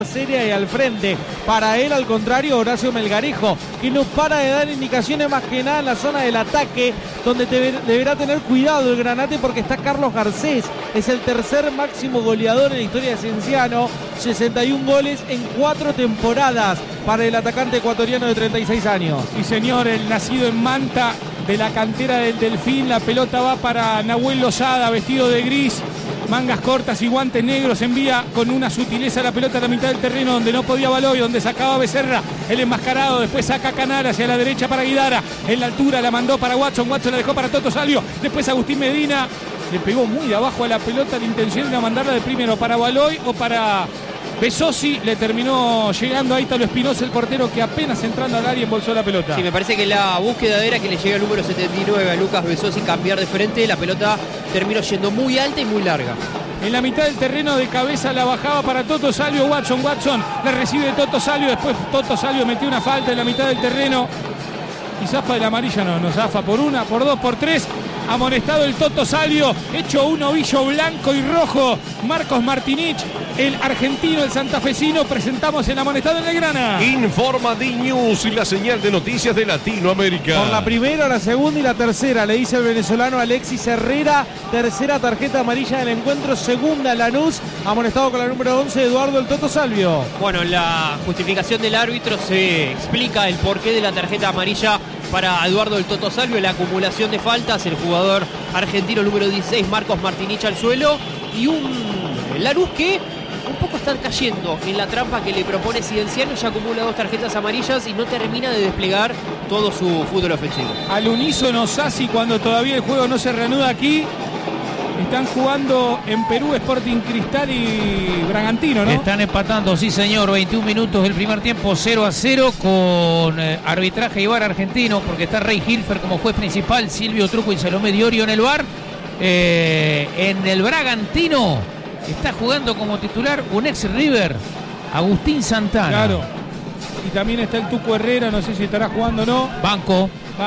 seria y al frente. Para él, al contrario, Horacio Melgarejo, que no para de dar indicaciones más que nada en la zona del ataque, donde deberá tener cuidado el Granate porque está Carlos Garcés. Es el tercer máximo goleador en la historia de Cienciano, 61 goles en 4 temporadas para el atacante ecuatoriano de 36 años. Sí, señor, el nacido en Manta, de la cantera del Delfín. La pelota va para Nahuel Lozada, vestido de gris, mangas cortas y guantes negros. Envía con una sutileza la pelota a la mitad del terreno donde no podía Baloy, donde sacaba Becerra, el enmascarado. Después saca Canal hacia la derecha para Guidara. En la altura la mandó para Watson. Watson la dejó para Toto Salvio. Después Agustín Medina le pegó muy de abajo a la pelota. La intención era mandarla de primero para Baloy o para Besosi. Le terminó llegando a Ítalo Espinosa, el portero, que apenas entrando al área embolsó la pelota. Sí, me parece que la búsqueda era que le llegue al número 79 a Lucas Besosi, cambiar de frente. La pelota terminó yendo muy alta y muy larga. En la mitad del terreno, de cabeza la bajaba para Toto Salvio. Watson la recibe Toto Salvio. Después Toto Salvio metió una falta en la mitad del terreno y zafa de la amarilla. No zafa por una, por dos, por tres. Amonestado el Toto Salvio, hecho un ovillo blanco y rojo. Marcos Martinich, el argentino, el santafesino. Presentamos el amonestado en Belgrana. Informa D-News y la señal de noticias de Latinoamérica. Por la primera, la segunda y la tercera, le dice el venezolano Alexis Herrera. Tercera tarjeta amarilla del encuentro, segunda Lanús. Amonestado con la número 11, Eduardo el Toto Salvio. Bueno, en la justificación del árbitro se explica el porqué de la tarjeta amarilla para Eduardo el Toto Salvio, la acumulación de faltas, el jugador argentino número 16, Marcos Martinich, al suelo, y un Lanús que un poco está cayendo en la trampa que le propone Cienciano. Ya acumula 2 tarjetas amarillas y no termina de desplegar todo su fútbol ofensivo. Al unísono Sassi, cuando todavía el juego no se reanuda aquí. Están jugando en Perú Sporting Cristal y Bragantino, ¿no? Están empatando, sí señor, 21 minutos del primer tiempo, 0-0, con arbitraje y VAR argentino, porque está Rey Hilfer como juez principal, Silvio Truco y Salomé Diorio en el VAR. En el Bragantino está jugando como titular un ex River, Agustín Santana. Claro. Y también está el Tuco Herrera, no sé si estará jugando o no. Banco.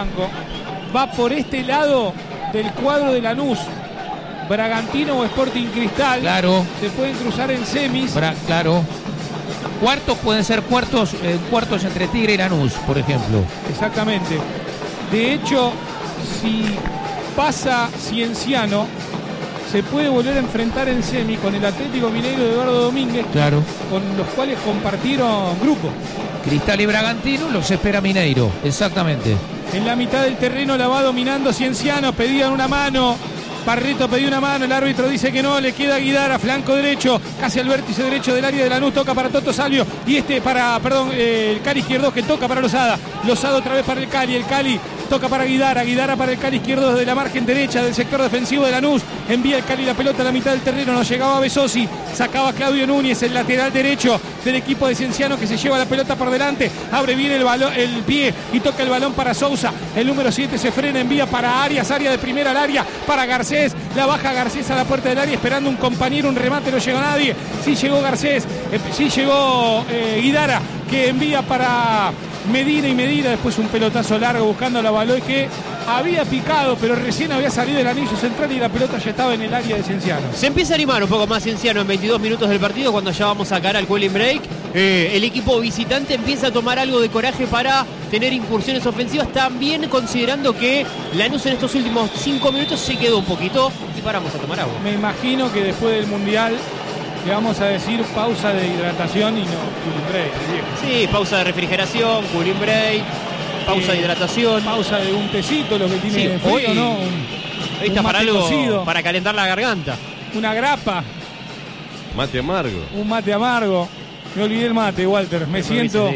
Va por este lado del cuadro de Lanús. Bragantino o Sporting Cristal. Claro. Se pueden cruzar en semis. Claro. Cuartos pueden ser cuartos entre Tigre y Lanús, por ejemplo. Exactamente. De hecho, si pasa Cienciano, se puede volver a enfrentar en semi con el Atlético Mineiro de Eduardo Domínguez. Claro. Con los cuales compartieron grupo. Cristal y Bragantino los espera Mineiro. Exactamente. En la mitad del terreno la va dominando Cienciano. Pedían una mano. Barreto pidió una mano, el árbitro dice que no, le queda Guidara, flanco derecho, casi al vértice derecho del área de Lanús, toca para Toto Salvio, y el Cali izquierdo que toca para Lozada otra vez para el Cali toca para Guidara para el Cali izquierdo desde la margen derecha del sector defensivo de Lanús, envía el Cali la pelota a la mitad del terreno, no llegaba Besosi, sacaba Claudio Núñez, el lateral derecho del equipo de Cienciano, que se lleva la pelota por delante, abre bien el pie y toca el balón para Sousa, el número 7 se frena, envía para Arias, área de primera al área, para Garcés, la baja Garcés a la puerta del área esperando un compañero, un remate, no llegó nadie, sí llegó Garcés, sí llegó Guidara, que envía para Medina, y Medina después un pelotazo largo buscando a la Baloy, que había picado pero recién había salido el anillo central y la pelota ya estaba en el área de Cienciano. Se empieza a animar un poco más Cienciano en 22 minutos del partido, cuando ya vamos a sacar al cooling break. El equipo visitante empieza a tomar algo de coraje para tener incursiones ofensivas, también considerando que Lanús en estos últimos 5 minutos se quedó un poquito y paramos a tomar agua. Me imagino que después del Mundial le vamos a decir pausa de hidratación y no cooling break. Sí, pausa de refrigeración, cooling break, pausa de hidratación. Pausa de un tecito, lo que tiene frío, hoy, ¿no? Hoy está para algo cocido, para calentar la garganta. Una grapa. Mate amargo. Un mate amargo. Me olvidé el mate, Walter. Me siento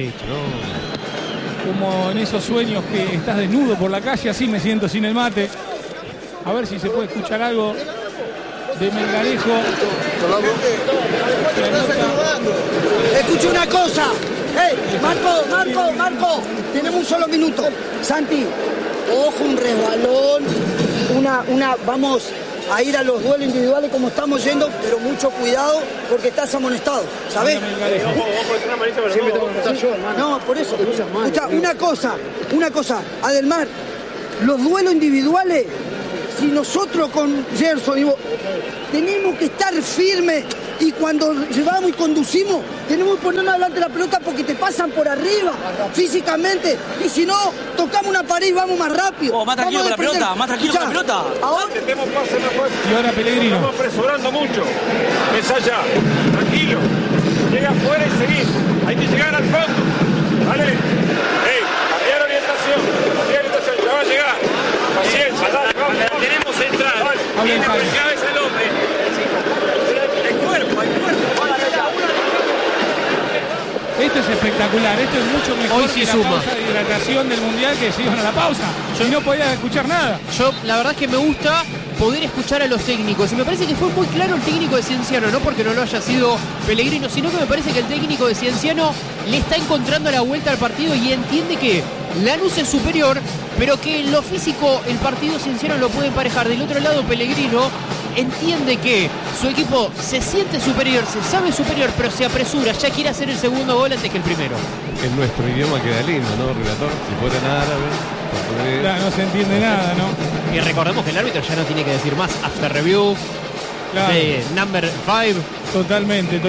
como en esos sueños que estás desnudo por la calle, así me siento sin el mate. A ver si se puede escuchar algo de Melgarejo. Escucha una cosa. Hey, Marco, tenemos un solo minuto. Santi, ojo, un resbalón, vamos a ir a los duelos individuales como estamos yendo, pero mucho cuidado porque estás amonestado, ¿sabes? No, por eso. Escucha, una cosa, Adelmar, los duelos individuales, si nosotros con Gerson tenemos que estar firmes Y cuando llevamos y conducimos, tenemos que ponernos adelante de la pelota porque te pasan por arriba, físicamente. Y si no, tocamos una pared y vamos más rápido. Más tranquilo con la pelota, más tranquilo con la pelota. Ahora Y ahora Pellegrino. Estamos apresurando mucho. Es allá. Tranquilo. Llega afuera y seguís. Hay que llegar al fondo. ¿Vale? Cambiar orientación. Ya va a llegar. Paciencia, dale, vamos. Tenemos central. Viene por cabeza el hombre. El cuerpo. Esto es espectacular, esto es mucho mejor Hoy sí que la suma. pausa de hidratación del Mundial, que se iban a la pausa. Y no podía escuchar nada. Yo, la verdad es que me gusta poder escuchar a los técnicos. Y me parece que fue muy claro el técnico de Cienciano, no porque no lo haya sido Pellegrino, sino que me parece que el técnico de Cienciano le está encontrando la vuelta al partido y entiende que Lanús es superior, pero que en lo físico el partido Cienciano lo puede emparejar. Del otro lado, Pellegrino entiende que su equipo se siente superior, se sabe superior, pero se apresura, ya quiere hacer el segundo gol antes que el primero. En nuestro idioma queda lindo, ¿no, relator? Si fuera en árabe. Claro, no se entiende nada, ¿no? Y recordemos que el árbitro ya no tiene que decir más after review, Claro. de number 5. Totalmente.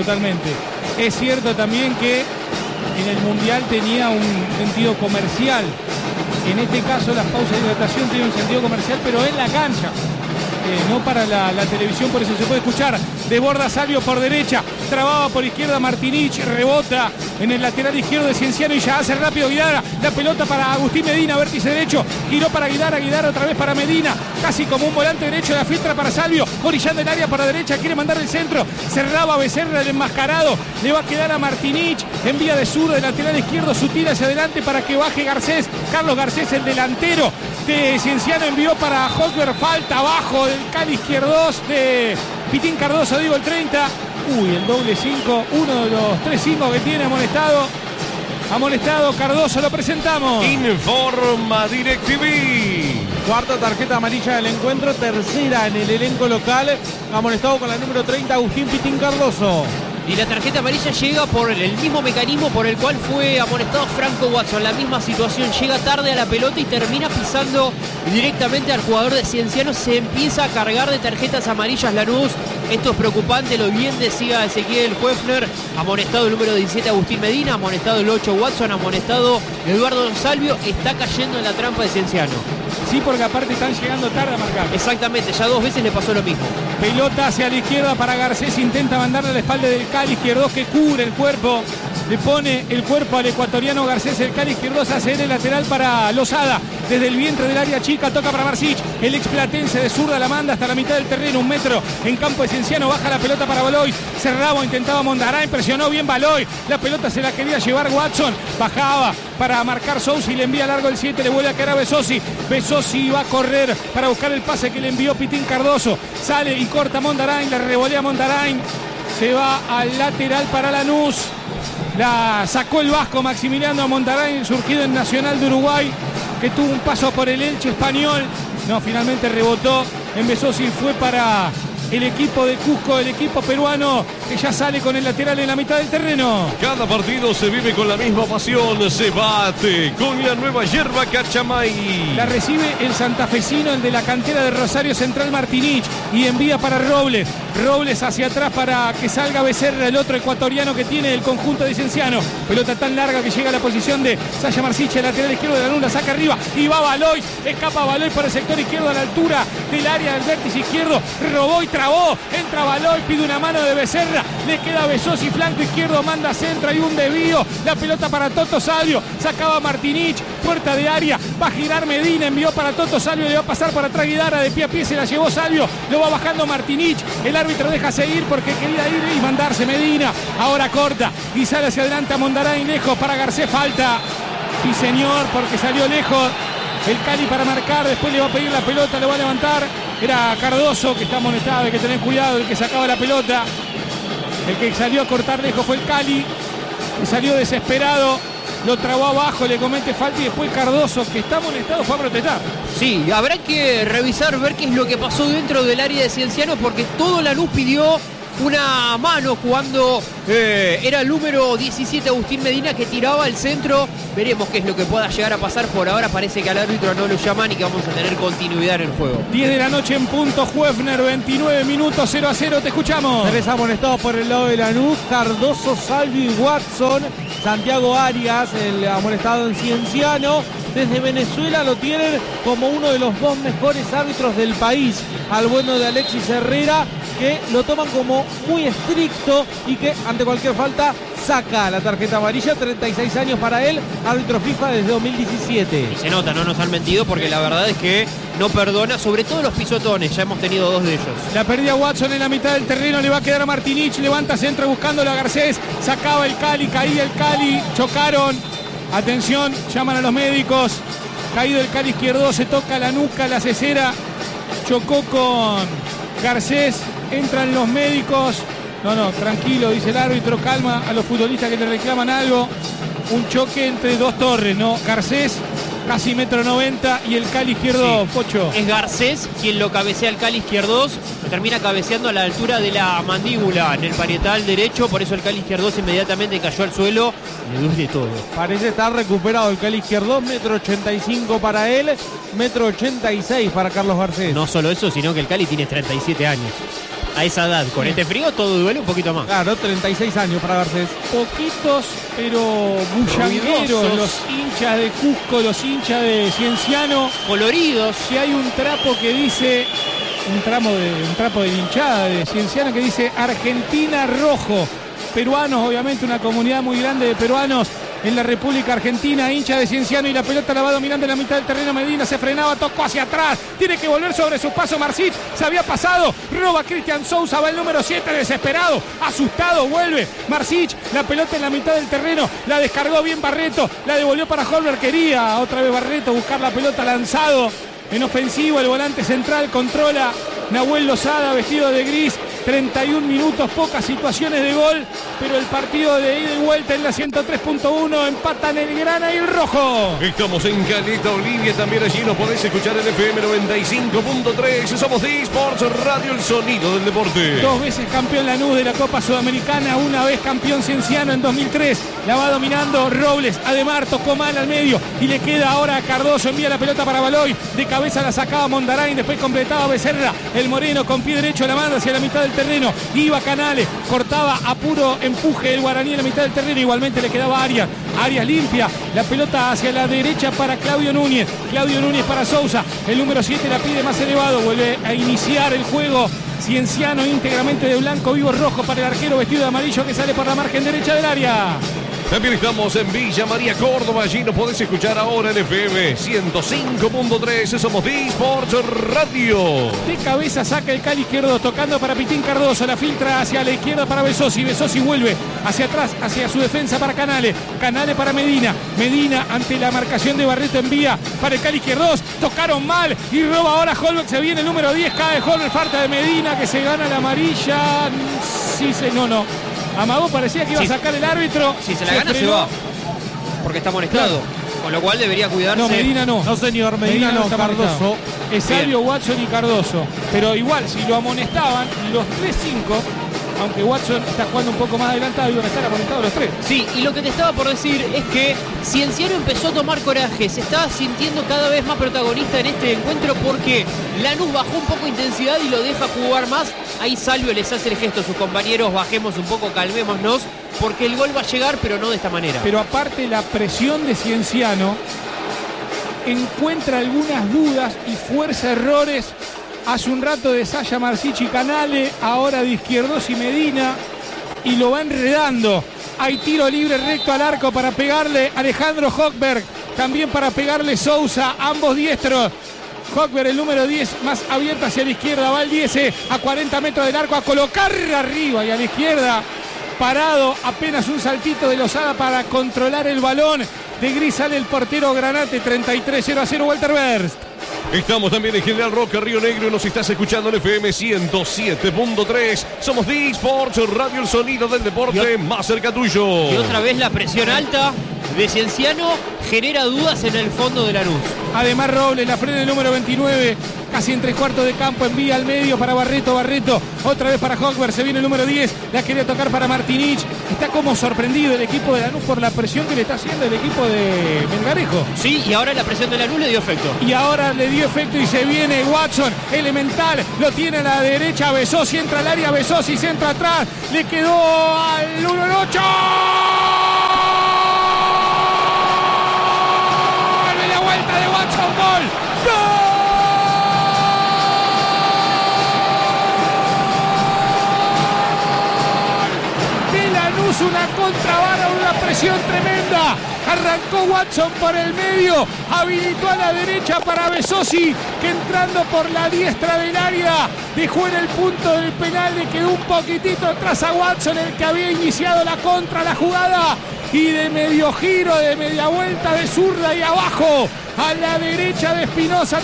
Es cierto también que en el Mundial tenía un sentido comercial. En este caso las pausas de hidratación tienen un sentido comercial, pero en la cancha. No para la televisión, por eso se puede escuchar. Desborda Salvio por derecha, trababa por izquierda Martinich, rebota en el lateral izquierdo de Cienciano y ya hace rápido Guidara. La pelota para Agustín Medina, vértice derecho, giró para Guidara otra vez para Medina, casi como un volante derecho, la filtra para Salvio, orillando el área para derecha, quiere mandar el centro, cerraba Becerra, el enmascarado, le va a quedar a Martinich, envía de sur, del lateral izquierdo, sutil hacia adelante para que baje Garcés, Carlos Garcés, el delantero de Cienciano, envió para Hosberg, falta abajo del Cali izquierdos de Pitín Cardoso, digo el 30. Uy, el doble 5, uno de los 3-5 que tiene amonestado Cardoso, lo presentamos. Informa DirecTV. Cuarta tarjeta amarilla del encuentro, tercera en el elenco local. Amonestado con la número 30, Agustín Pitín Cardoso. Y la tarjeta amarilla llega por el mismo mecanismo por el cual fue amonestado Franco Watson. La misma situación, llega tarde a la pelota y termina pisando directamente al jugador de Cienciano. Se empieza a cargar de tarjetas amarillas Lanús. Esto es preocupante, lo bien decía Ezequiel Huefner. Amonestado el número 17 Agustín Medina, amonestado el 8 Watson, amonestado Eduardo Salvio. Está cayendo en la trampa de Cienciano. Sí, porque aparte están llegando tarde a marcar. Exactamente, ya 2 veces le pasó lo mismo. Pelota hacia la izquierda para Garcés, intenta mandarle a la espalda del Cali izquierdo que cubre el cuerpo. Le pone el cuerpo al ecuatoriano Garcés, el Cali izquierdo hace el lateral para Lozada. Desde el vientre del área chica toca para Marcich. El explatense de zurda la manda hasta la mitad del terreno, 1 metro en campo de Cienciano. Baja la pelota para Baloy. Cerraba, intentaba Mondarain, presionó bien Baloy. La pelota se la quería llevar Watson. Bajaba para marcar Sousi, le envía largo el 7, le vuelve a quedar a Besosi. Besosi va a correr para buscar el pase que le envió Pitín Cardoso. Sale y corta Mondarain, la revolea Mondarain. Se va al lateral para Lanús. La sacó el vasco Maximiliano Mondarain, surgido en Nacional de Uruguay, que tuvo un paso por el Elche español. No, finalmente rebotó en Besosi, fue para el equipo de Cusco, el equipo peruano, que ya sale con el lateral en la mitad del terreno. Cada partido se vive con la misma pasión, se bate con la nueva yerba Cachamay. La recibe el santafesino, el de la cantera de Rosario Central Martinich, y envía para Robles. Robles hacia atrás para que salga Becerra, el otro ecuatoriano que tiene el conjunto de Cienciano. Pelota tan larga que llega a la posición de Saya Marcich, el lateral izquierdo de la luna, saca arriba y va Baloy, escapa Baloy por el sector izquierdo a la altura del área del vértice izquierdo, robó y trabó, entra Baloy, pide una mano de Becerra, le queda Besosi, flanco izquierdo, manda centro, hay un desvío, la pelota para Toto Salvio, sacaba Martinich, puerta de área, va a girar Medina, envió para Toto Salvio, le va a pasar para atrás Guidara, de pie a pie se la llevó Salvio, lo va bajando Martinich, el árbitro deja seguir porque quería ir y mandarse Medina, ahora corta y sale hacia adelante a Mondarain, lejos para Garcés, falta, sí señor, porque salió lejos el Cali para marcar, después le va a pedir la pelota, lo va a levantar, era Cardoso que está amonestado, hay que tener cuidado, el que sacaba la pelota, el que salió a cortar lejos fue el Cali, que salió desesperado, lo trabó abajo, le comete falta y después Cardoso, que está amonestado, fue a protestar. Sí, habrá que revisar, ver qué es lo que pasó dentro del área de Cienciano, porque todo Lanús pidió una mano cuando era el número 17 Agustín Medina que tiraba el centro. Veremos qué es lo que pueda llegar a pasar. Por ahora parece que al árbitro no lo llaman y que vamos a tener continuidad en el juego. 10 de la noche en punto, Huefner, 29 minutos, 0-0, te escuchamos. 3 amonestados por el lado de Lanús, Cardoso, Salvio y Watson. Santiago Arias, el amonestado en Cienciano. Desde Venezuela lo tienen como uno de los 2 mejores árbitros del país, al bueno de Alexis Herrera, que lo toman como muy estricto y que ante cualquier falta saca la tarjeta amarilla. 36 años para él, árbitro FIFA desde 2017. Y se nota, no nos han mentido, porque la verdad es que no perdona, sobre todo los pisotones, ya hemos tenido 2 de ellos. La perdía Watson en la mitad del terreno, le va a quedar a Martinich, levanta centro buscándolo a Garcés, sacaba el Cali, caía el Cali, chocaron. Atención, llaman a los médicos. Caído el Cali izquierdo, se toca la nuca, la cesera. Chocó con Garcés. Entran los médicos. No, tranquilo, dice el árbitro. Calma a los futbolistas que le reclaman algo. Un choque entre 2 torres, ¿no? Garcés, casi 1,90 m y el Cali izquierdo, sí. Pocho. Es Garcés quien lo cabecea al Cali izquierdos, lo termina cabeceando a la altura de la mandíbula en el parietal derecho, por eso el Cali izquierdos inmediatamente cayó al suelo. Le duele todo. Parece estar recuperado el Cali izquierdo, 1,85 m para él, 1,86 m para Carlos Garcés. No solo eso, sino que el Cali tiene 37 años. A esa edad, con este frío, todo duele un poquito más. Claro, 36 años para Garcés. Poquitos, pero bullangueros, los hinchas de Cusco, los hinchas de Cienciano. Coloridos. Si hay un trapo que dice, un trapo de hinchada de Cienciano que dice Argentina rojo. Peruanos, obviamente, una comunidad muy grande de peruanos en la República Argentina, hincha de Cienciano, y la pelota la va dominando en la mitad del terreno. Medina se frenaba, tocó hacia atrás, tiene que volver sobre su paso. Marcich se había pasado, roba Cristian Sousa, va el número 7, desesperado, asustado, vuelve Marcich, la pelota en la mitad del terreno, la descargó bien Barreto, la devolvió para Holber, quería otra vez Barreto buscar la pelota, lanzado en ofensivo, el volante central controla Nahuel Lozada, vestido de gris. 31 minutos, pocas situaciones de gol, pero el partido de ida y vuelta en la 103.1, empatan el grana y el rojo. Estamos en Caleta Olivia, también allí nos podés escuchar en FM 95.3, somos de Sports Radio, el sonido del deporte. 2 veces campeón Lanús de la Copa Sudamericana, una vez campeón Cienciano en 2003, la va dominando Robles, Ademar tocó mal al medio y le queda ahora a Cardoso, envía la pelota para Baloy, de cabeza la sacaba Mondarain, después completaba Becerra, el Moreno con pie derecho la manda hacia la mitad del terreno, iba Canales, cortaba a puro empuje el Guaraní en la mitad del terreno, igualmente le quedaba Arias limpia, la pelota hacia la derecha para Claudio Núñez para Sousa, el número 7 la pide más elevado, vuelve a iniciar el juego Cienciano íntegramente de blanco, vivo rojo para el arquero vestido de amarillo que sale por la margen derecha del área. También estamos en Villa María, Córdoba. Allí nos podés escuchar ahora en FM 105.3. Somos D-Sports Radio. De cabeza saca el Cali izquierdo, tocando para Pitín Cardoso. La filtra hacia la izquierda para Besosi. Besosi vuelve hacia atrás, hacia su defensa para Canales. Canales para Medina. Medina ante la marcación de Barreto envía para el Cali izquierdo. Tocaron mal y roba ahora Holberg. Se viene el número 10. Cae Holberg, falta de Medina que se gana la amarilla. Sí, no. Amagó, parecía que iba a sacar el árbitro. Si se la gana, se va. Porque está molestado. Claro. Con lo cual debería cuidarse. No, Medina no. No, señor, Medina no, Cardoso. Es Salvio, Watson y Cardoso. Pero igual, si lo amonestaban, los 3-5, aunque Watson está jugando un poco más adelantado, iban a estar amonestados los 3. Sí, y lo que te estaba por decir es que Cienciano empezó a tomar coraje, se estaba sintiendo cada vez más protagonista en este encuentro porque Lanús bajó un poco intensidad y lo deja jugar más. Ahí Salvio les hace el gesto a sus compañeros, bajemos un poco, calmémonos, porque el gol va a llegar, pero no de esta manera. Pero aparte la presión de Cienciano encuentra algunas dudas y fuerza errores. Hace un rato de Saya, Marcich y Canale, ahora de Izquierdos y Medina, y lo va enredando. Hay tiro libre recto al arco para pegarle Alejandro Hochberg, también para pegarle Sousa, ambos diestros. Hochberg, el número 10, más abierto hacia la izquierda, va el 10 a 40 metros del arco a colocar arriba y a la izquierda, parado, apenas un saltito de Lozada para controlar el balón. De gris sale el portero Granate, 33-0-0 Walter Berst. Estamos también en General Roca, Río Negro, y nos estás escuchando en FM 107.3. Somos D-Sports Radio, el sonido del deporte más cerca tuyo. Y otra vez la presión alta de Cienciano genera dudas en el fondo de Lanús. Además Robles, la frena el número 29, casi en 3/4 de campo, envía al medio para Barreto, otra vez para Hochberg, se viene el número 10, la quería tocar para Martinich. Está como sorprendido el equipo de Lanús por la presión que le está haciendo el equipo de Melgarejo. Sí, y ahora la presión de Lanús le dio efecto. Y ahora le dio efecto y se viene Watson, elemental, lo tiene a la derecha, Besosi entra al área, Besosi se entra atrás, le quedó al 1-8. La vuelta de Watson, gol. Una contravara, una presión tremenda. Arrancó Watson por el medio, habilitó a la derecha para Besosi, que entrando por la diestra del área dejó en el punto del penal, le quedó un poquitito atrás a Watson, el que había iniciado la jugada, y de medio giro, de media vuelta, de zurda y abajo a la derecha de Espinosa.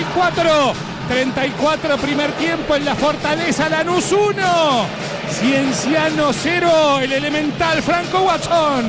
34 primer tiempo en la Fortaleza. Lanús 1, Cienciano 0, el elemental Franco Watson.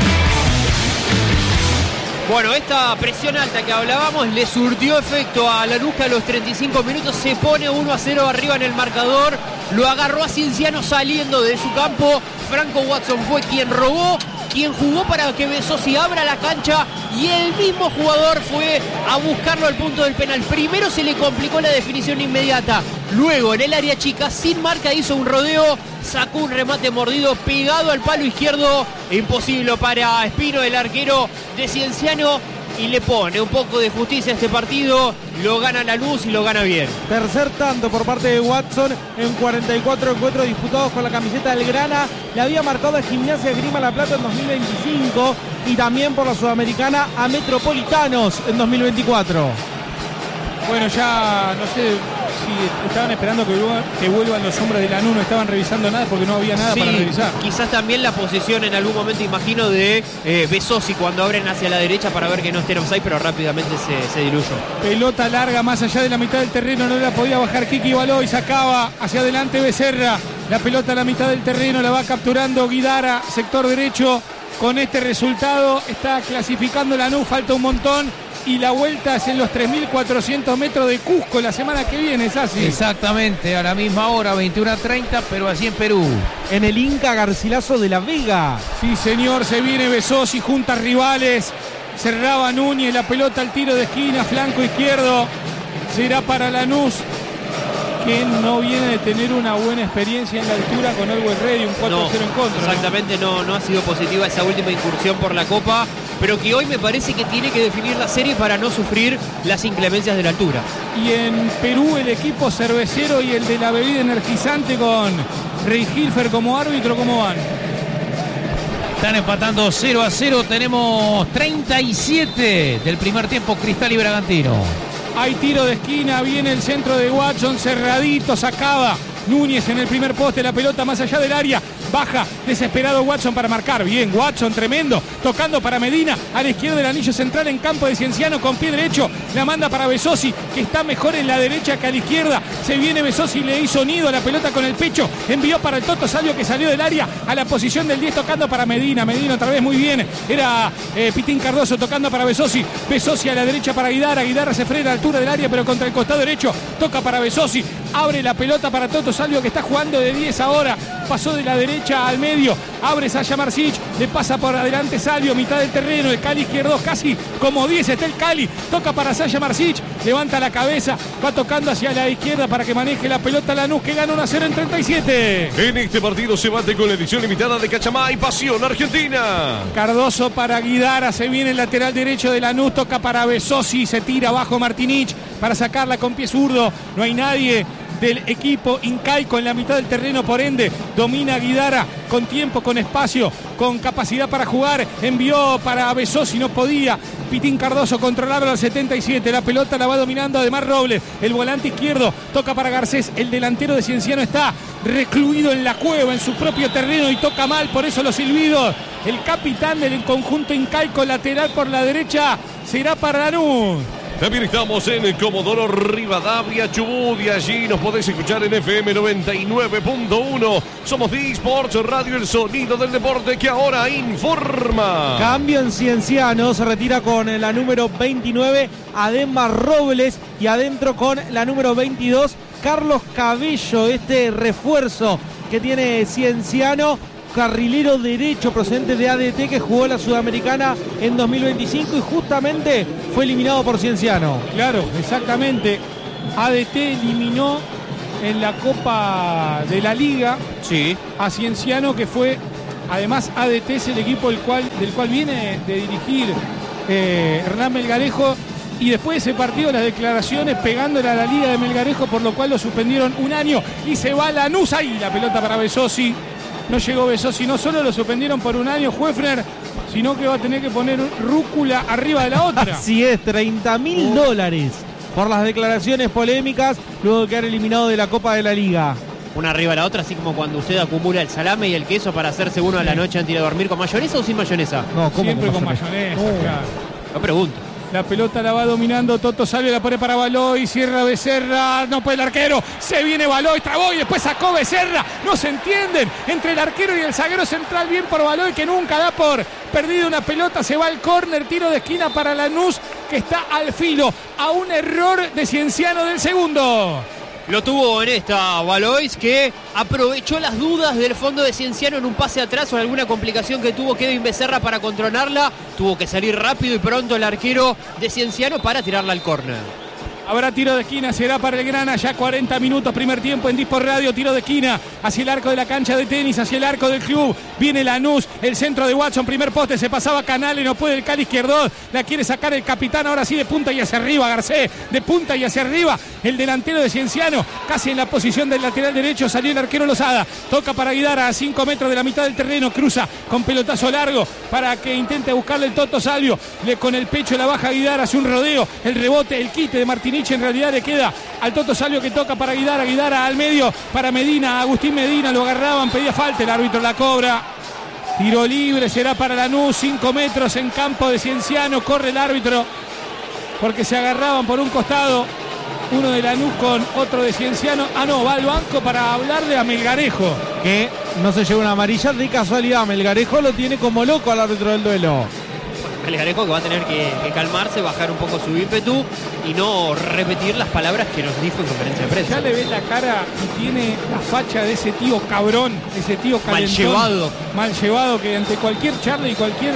Bueno, esta presión alta que hablábamos le surtió efecto a Lanús, que a los 35 minutos se pone 1-0 arriba en el marcador. Lo agarró a Cienciano saliendo de su campo. Franco Watson fue quien robó, quien jugó para que Besosi abra la cancha, y el mismo jugador fue a buscarlo al punto del penal. Primero se le complicó la definición inmediata, luego en el área chica, sin marca, hizo un rodeo, sacó un remate mordido pegado al palo izquierdo, imposible para Espino, el arquero de Cienciano, y le pone un poco de justicia a este partido. Lo gana Lanús y lo gana bien. Tercer tanto por parte de Watson en 44 encuentros disputados con la camiseta del Grana. Le había marcado a Gimnasia Esgrima La Plata en 2025 y también por la Sudamericana a Metropolitanos en 2024. Bueno, ya no sé si estaban esperando que vuelvan los hombres de Lanús, no estaban revisando nada porque no había nada para revisar. Quizás también la posición en algún momento, imagino, de Besosi cuando abren hacia la derecha para ver que no estén offside, pero rápidamente se diluyó. Pelota larga más allá de la mitad del terreno, no la podía bajar Kiki Baloy, sacaba hacia adelante Becerra, la pelota a la mitad del terreno, la va capturando Guidara, sector derecho. Con este resultado está clasificando Lanús, falta un montón. Y la vuelta es en los 3.400 metros de Cusco la semana que viene, ¿es así? Exactamente, a la misma hora, 21:30, pero así en Perú. En el Inca Garcilaso de la Vega. Sí, señor, se viene Besosi, junta rivales. Cerraba Núñez, la pelota al tiro de esquina, flanco izquierdo. Será para Lanús, que no viene de tener una buena experiencia en la altura con Always Ready, un 4-0 en contra. Exactamente, no ha sido positiva esa última incursión por la Copa, pero que hoy me parece que tiene que definir la serie para no sufrir las inclemencias de la altura. Y en Perú el equipo cervecero y el de la bebida energizante con Rey Hilfer como árbitro, ¿cómo van? Están empatando 0-0, tenemos 37 del primer tiempo, Cristal y Bragantino. Hay tiro de esquina, viene el centro de Watson, cerradito, sacaba Núñez en el primer poste, la pelota más allá del área, baja desesperado Watson para marcar, bien Watson, tremendo, tocando para Medina, a la izquierda del anillo central en campo de Cienciano con pie derecho, la manda para Besosi, que está mejor en la derecha que a la izquierda, se viene Besosi, le hizo nido a la pelota con el pecho, envió para el Toto Salvio, que salió del área a la posición del 10, tocando para Medina otra vez muy bien, era Pitín Cardoso tocando para Besosi a la derecha para Guidara se frena a la altura del área, pero contra el costado derecho, toca para Besosi, abre la pelota para Toto Salvio, que está jugando de 10 ahora, pasó de la derecha al medio, abre Sasha Marsic, le pasa por adelante Salvio, mitad del terreno, el Cali izquierdo, casi como 10 está el Cali, toca para Sasha Marsic, levanta la cabeza, va tocando hacia la izquierda para que maneje la pelota Lanús, que gana 1-0 en 37. En este partido se bate con la edición limitada de Cachamay, Pasión Argentina. Cardoso para Guidara, se viene el lateral derecho de Lanús, toca para Besosi, se tira abajo Martinich para sacarla con pie zurdo, no hay nadie del equipo incaico en la mitad del terreno, por ende domina Guidara con tiempo, con espacio, con capacidad para jugar, envió para Besosi, no podía, Pitín Cardoso controlarlo al 77, la pelota la va dominando además Robles, el volante izquierdo, toca para Garcés, el delantero de Cienciano está recluido en la cueva, en su propio terreno y toca mal, por eso los silbidos, el capitán del conjunto incaico, lateral por la derecha, será para Lanús. También estamos en Comodoro Rivadavia, Chubut, y allí nos podés escuchar en FM 99.1. Somos D-Sports Radio, el sonido del deporte que ahora informa. Cambio en Cienciano, se retira con la número 29, Ademar Robles, y adentro con la número 22, Carlos Cabello, este refuerzo que tiene Cienciano, carrilero derecho procedente de ADT que jugó la Sudamericana en 2025 y justamente fue eliminado por Cienciano. Claro, exactamente. ADT eliminó en la Copa de la Liga a Cienciano, que fue, además ADT es el equipo del cual viene de dirigir Hernán Melgarejo, y después de ese partido las declaraciones pegándole a la Liga de Melgarejo, por lo cual lo suspendieron un año y se va Lanús. Ahí la pelota para Besosi. No llegó Besosi, no solo lo suspendieron por un año Huefner, sino que va a tener que poner rúcula arriba de la otra. Así es, $30.000 por las declaraciones polémicas luego de quedar eliminado de la Copa de la Liga. Una arriba de la otra, así como cuando usted acumula el salame y el queso para hacerse uno a la noche antes de ir a dormir. ¿Con mayonesa o sin mayonesa? No, ¿cómo siempre con mayonesa? Claro. No pregunto. La pelota la va dominando Toto Salvio, la pone para Baloy, cierra Becerra, no puede el arquero, se viene Baloy, trabó y después sacó Becerra, no se entienden entre el arquero y el zaguero central, bien por Baloy, que nunca da por perdido una pelota, se va al córner, tiro de esquina para Lanús, que está al filo, a un error de Cienciano del segundo. Lo tuvo en esta Valois, que aprovechó las dudas del fondo de Cienciano en un pase atrás o en alguna complicación que tuvo Kevin Becerra para controlarla. Tuvo que salir rápido y pronto el arquero de Cienciano para tirarla al córner. Habrá tiro de esquina, será para el Grana, ya 40 minutos, primer tiempo en D-Sport Radio, tiro de esquina, hacia el arco de la cancha de tenis, hacia el arco del club, viene Lanús, el centro de Watson, primer poste, se pasaba Canales, no puede el Cali izquierdo, la quiere sacar el capitán, ahora sí de punta y hacia arriba, Garcés, de punta y hacia arriba, el delantero de Cienciano, casi en la posición del lateral derecho, salió el arquero Lozada, toca para Guidara a 5 metros de la mitad del terreno, cruza con pelotazo largo, para que intente buscarle el Toto Salvio, con el pecho la baja Guidara, hace un rodeo, el rebote, el quite de Martinich, en realidad le queda al Toto Salvio, que toca para Guidara al medio, para Medina, Agustín Medina, lo agarraban, pedía falta, el árbitro la cobra, tiro libre, será para Lanús, 5 metros en campo de Cienciano, corre el árbitro, porque se agarraban por un costado, uno de Lanús con otro de Cienciano, va al banco para hablarle a Melgarejo. Que no se lleva una amarilla, de casualidad, Melgarejo lo tiene como loco al árbitro del duelo. Melgarejo que va a tener que calmarse, bajar un poco su ímpetu y no repetir las palabras que nos dijo en conferencia de prensa. Ya le ves la cara y tiene la facha de ese tío cabrón, ese tío calentón, mal llevado, que ante cualquier charla y cualquier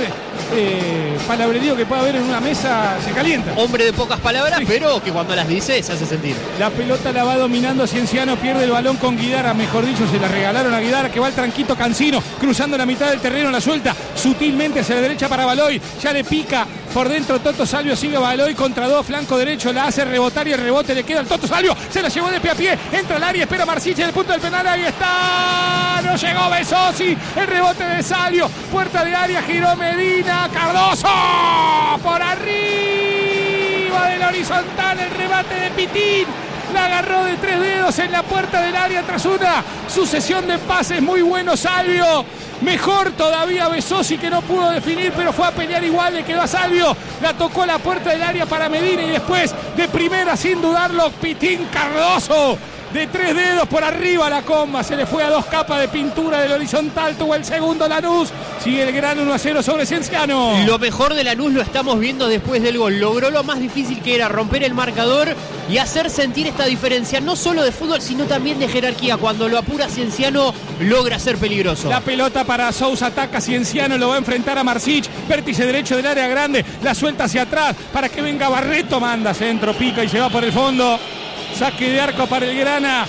palabrerío que pueda haber en una mesa se calienta. Hombre de pocas palabras, sí, pero que cuando las dice se hace sentir. La pelota la va dominando Cienciano, pierde el balón con Guidara, mejor dicho, se la regalaron a Guidara, que va el tranquito Cancino, cruzando la mitad del terreno, la suelta sutilmente hacia la derecha para Baloy, ya le pica por dentro Toto Salvio, sigue Baloy contra dos, flanco derecho, la hace rebotar y el rebote le queda al Toto Salvio, se la llevó de pie a pie, entra al área, espera Marsiche en el punto del penal, ahí está, no llegó Besosi, el rebote de Salvio, puerta de área, giró Medina, Cardoso, por arriba del horizontal, el remate de Pitín, la agarró de 3 dedos en la puerta del área tras una sucesión de pases muy buenos Salvio. Mejor todavía Besosi, que no pudo definir, pero fue a pelear igual, le quedó a Salvio, la tocó a la puerta del área para Medina y después de primera sin dudarlo Pitín Cardoso. De 3 dedos por arriba la comba, se le fue a 2 capas de pintura del horizontal, tuvo el segundo Lanús, sigue el gran 1-0 sobre Cienciano. Lo mejor de Lanús lo estamos viendo después del gol, logró lo más difícil que era romper el marcador y hacer sentir esta diferencia, no solo de fútbol sino también de jerarquía, cuando lo apura Cienciano logra ser peligroso. La pelota para Sousa, ataca Cienciano, lo va a enfrentar a Marsic, vértice derecho del área grande, la suelta hacia atrás para que venga Barreto, manda centro, pica y se va por el fondo. Saque de arco para el Grana,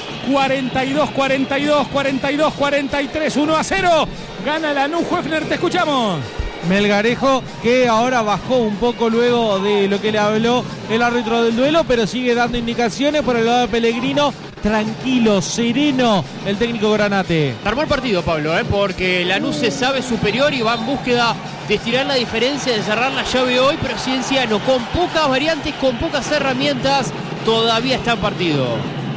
42-42, 42-43, 1-0. Gana Lanús. Huefner, te escuchamos. Melgarejo, que ahora bajó un poco luego de lo que le habló el árbitro del duelo, pero sigue dando indicaciones por el lado de Pellegrino. Tranquilo, sereno el técnico Granate. Armó el partido, Pablo, porque Lanús se sabe superior y va en búsqueda de estirar la diferencia, de cerrar la llave hoy, pero Cienciano con pocas variantes, con pocas herramientas, todavía está en partido.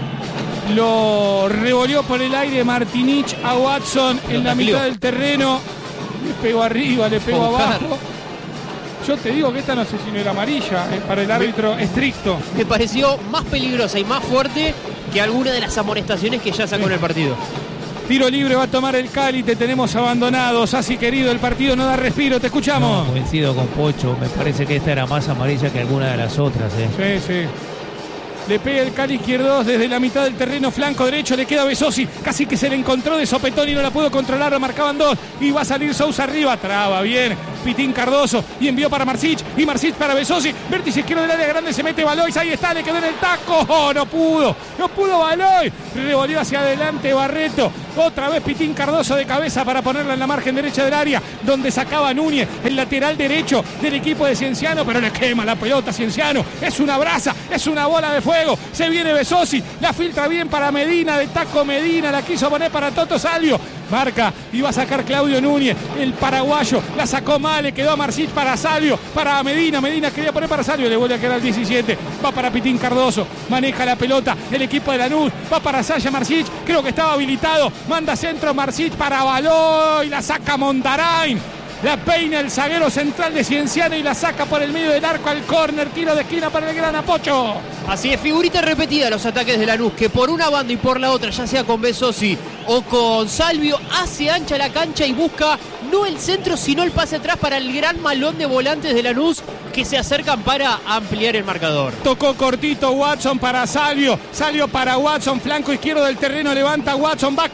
Lo revolvió por el aire Martinich a Watson en la mitad del terreno. Le pegó arriba, le pegó abajo. Yo te digo que esta no sé si no era amarilla, para el árbitro estricto. Me pareció más peligrosa y más fuerte que alguna de las amonestaciones que ya sacó en el partido. Tiro libre va a tomar el Cali, te tenemos abandonados. Así querido, el partido no da respiro, te escuchamos. No, coincido con Pocho, me parece que esta era más amarilla que alguna de las otras. Sí, sí. Le pega el Cali izquierdo desde la mitad del terreno, flanco derecho, le queda Besosi, casi que se le encontró de sopetón y no la pudo controlar, lo marcaban dos, y va a salir Sousa arriba, traba bien, Pitín Cardoso, y envió para Marsic, y Marsic para Besosi, vértice izquierdo del área grande, se mete Valois, ahí está, le quedó en el taco, no pudo Valois, revolvió hacia adelante Barreto, otra vez Pitín Cardoso de cabeza para ponerla en la margen derecha del área, donde sacaba Núñez, el lateral derecho del equipo de Cienciano, pero le quema la pelota a Cienciano, es una brasa, es una bola de fuego, se viene Besosi, la filtra bien para Medina, de taco Medina, la quiso poner para Toto Salvio, marca y va a sacar Claudio Núñez, el paraguayo, la sacó mal, le quedó a Marsic para Salvio, para Medina quería poner para Salvio, le vuelve a quedar al 17, va para Pitín Cardoso, maneja la pelota, el equipo de Lanús, va para Saya Marsic, creo que estaba habilitado, manda centro Marsic para Valois, la saca Mondarain, la peina el zaguero central de Cienciano y la saca por el medio del arco al córner, tiro de esquina para el gran Apocho. Así es, figurita repetida los ataques de Lanús, que por una banda y por la otra, ya sea con Besosi o con Salvio, hace ancha la cancha y busca no el centro, sino el pase atrás para el gran malón de volantes de Lanús que se acercan para ampliar el marcador. Tocó cortito Watson para Salvio para Watson, flanco izquierdo del terreno, levanta Watson, va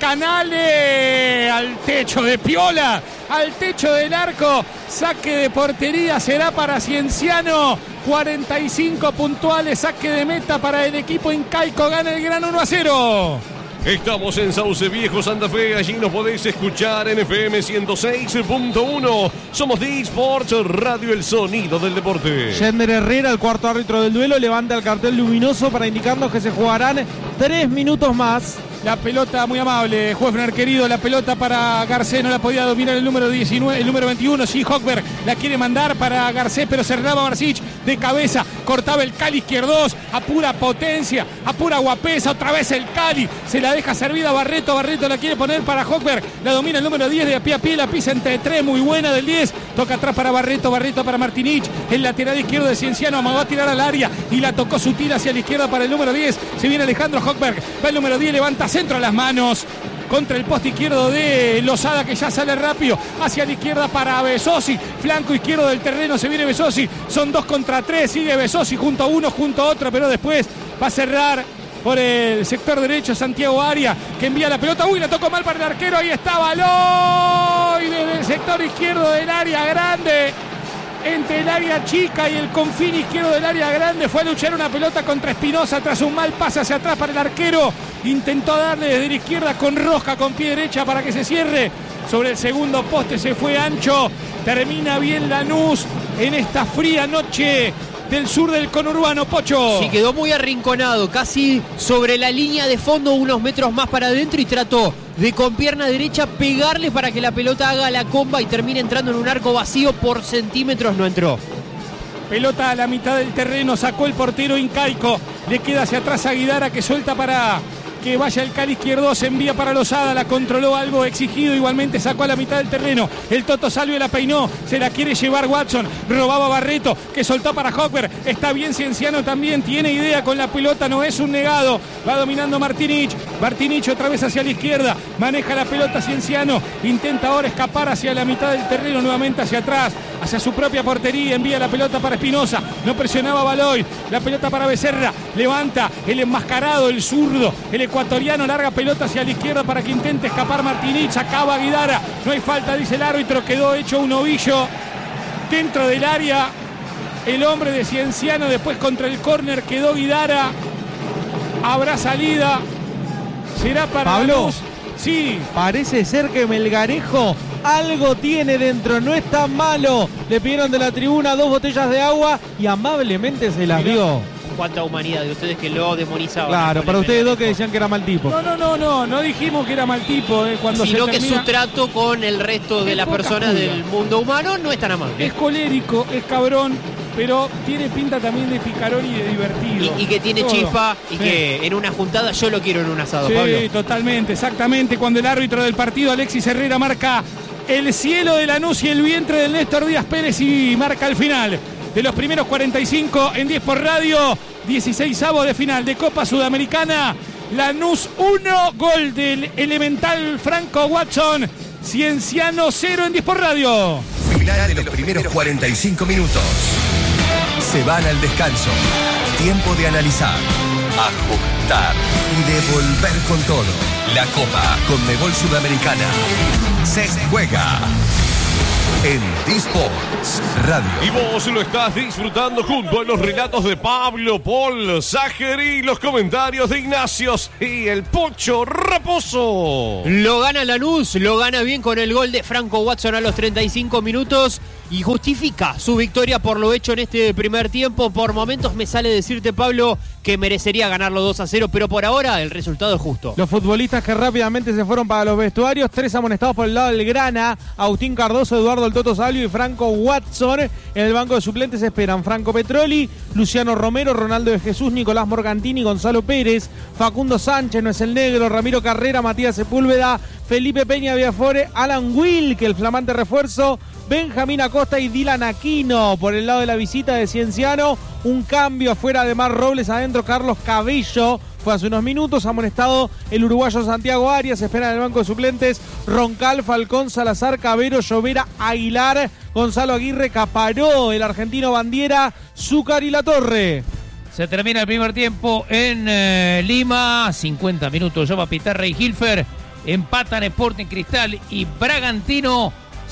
Canale al techo de Piola, al techo del arco, saque de portería será para Cienciano, 45 puntuales, saque de meta para el equipo incaico, gana el gran 1-0. Estamos en Sauce Viejo, Santa Fe. Allí nos podéis escuchar en FM 106.1. Somos D-Sports Radio, el sonido del deporte. Yender Herrera, el cuarto árbitro del duelo, levanta el cartel luminoso para indicarnos que se jugarán 3 minutos más. La pelota muy amable, Juefner querido, la pelota para Garcés, no la podía dominar el número 19, el número 21, sí, Hochberg la quiere mandar para Garcés, pero cerraba Marsic de cabeza, cortaba el Cali izquierdos, a pura potencia, a pura guapesa, otra vez el Cali, se la deja servida Barreto la quiere poner para Hochberg, la domina el número 10 de pie a pie, la pisa entre 3, muy buena del 10, toca atrás para Barreto para Martinich, el lateral izquierdo de Cienciano, amagó a tirar al área y la tocó sutil hacia la izquierda para el número 10, se viene Alejandro Hochberg, va el número 10, levanta centro a las manos contra el poste izquierdo de Lozada, que ya sale rápido hacia la izquierda para Besosi, flanco izquierdo del terreno, se viene Besosi, son 2 contra 3, sigue Besosi junto a uno, junto a otro, pero después va a cerrar por el sector derecho Santiago Aria, que envía la pelota, la tocó mal para el arquero, ahí está Valois desde el sector izquierdo del área grande, entre el área chica y el confín izquierdo del área grande, fue a luchar una pelota contra Espinosa tras un mal pase hacia atrás para el arquero, intentó darle desde la izquierda con Roja, con pie derecha para que se cierre, sobre el segundo poste se fue ancho, termina bien Lanús en esta fría noche del sur del conurbano, Pocho. Sí, quedó muy arrinconado, casi sobre la línea de fondo, unos metros más para adentro, y trató de con pierna derecha pegarle para que la pelota haga la comba y termine entrando en un arco vacío, por centímetros no entró. Pelota a la mitad del terreno, sacó el portero incaico, le queda hacia atrás a Guidara, que suelta para que vaya el Cali izquierdo, se envía para Lozada, la controló, algo exigido, igualmente sacó a la mitad del terreno, el Toto Salvio la peinó, se la quiere llevar Watson, robaba Barreto, que soltó para Hochberg, está bien Cienciano también, tiene idea con la pelota, no es un negado, va dominando Martinich otra vez hacia la izquierda, maneja la pelota Cienciano, intenta ahora escapar hacia la mitad del terreno, nuevamente hacia atrás, hacia su propia portería, envía la pelota para Espinosa, no presionaba Valois, la pelota para Becerra, levanta el enmascarado, el zurdo, el ecuatoriano, larga pelota hacia la izquierda para que intente escapar Martinich, acaba Guidara, no hay falta, dice el árbitro, quedó hecho un ovillo dentro del área, el hombre de Cienciano, después contra el córner quedó Guidara, habrá salida, será para Pablo. Lanús. Sí. Parece ser que Melgarejo algo tiene dentro, no es tan malo. Le pidieron de la tribuna 2 botellas de agua y amablemente se las dio. Cuánta humanidad de ustedes que lo demonizaban. Claro, para ustedes dos que decían que era mal tipo. No dijimos que era mal tipo. Cuando sino se que termina... su trato con el resto de las personas del mundo humano no es tan amable. Es colérico, es cabrón, pero tiene pinta también de picarón y de divertido. Y que tiene todo. chispa y sí. Que en una juntada yo lo quiero en un asado, Sí, Pablo. totalmente, exactamente. Cuando el árbitro del partido, Alexis Herrera, marca el cielo de Lanús y el vientre del Néstor Díaz Pérez y marca el final de los primeros 45 en 10 por radio. 16avos de final de Copa Sudamericana. Lanús 1, gol del elemental Franco Watson. Cienciano 0 en 10 por radio. Final de los primeros 45 minutos. Se van al descanso. Tiempo de analizar, ajustar y de volver con todo. La Copa Conmebol Sudamericana se juega en D-Sports Radio. Y vos lo estás disfrutando junto a los relatos de Pablo, Paul, Sájer y los comentarios de Ignacios y el Pocho Raposo. Lo gana Lanús, lo gana bien con el gol de Franco Watson a los 35 minutos y justifica su victoria por lo hecho en este primer tiempo. Por momentos me sale decirte, Pablo, que merecería ganarlo 2-0, pero por ahora el resultado es justo. Los futbolistas que rápidamente se fueron para los vestuarios, 3 amonestados por el lado del Grana, Agustín Cardoso, Eduardo el Toto Salvio y Franco Watson. En el banco de suplentes esperan Franco Petroli, Luciano Romero, Ronaldo de Jesús, Nicolás Morgantini, Gonzalo Pérez, Facundo Sánchez, no es el negro, Ramiro Carrera, Matías Sepúlveda, Felipe Peña Viafore, Alan Will, que el flamante refuerzo, Benjamín Acosta y Dylan Aquino. Por el lado de la visita de Cienciano, un cambio afuera de Mar Robles, adentro Carlos Cabello. Fue hace unos minutos, amonestado el uruguayo Santiago Arias. Espera en el banco de suplentes Roncal, Falcón, Salazar, Cabero, Llovera, Aguilar, Gonzalo Aguirre, Caparó, el argentino Bandiera, Zúcar y La Torre. Se termina el primer tiempo en Lima. 50 minutos ya va a pitar Rey Hilfer. Empatan Sporting Cristal y Bragantino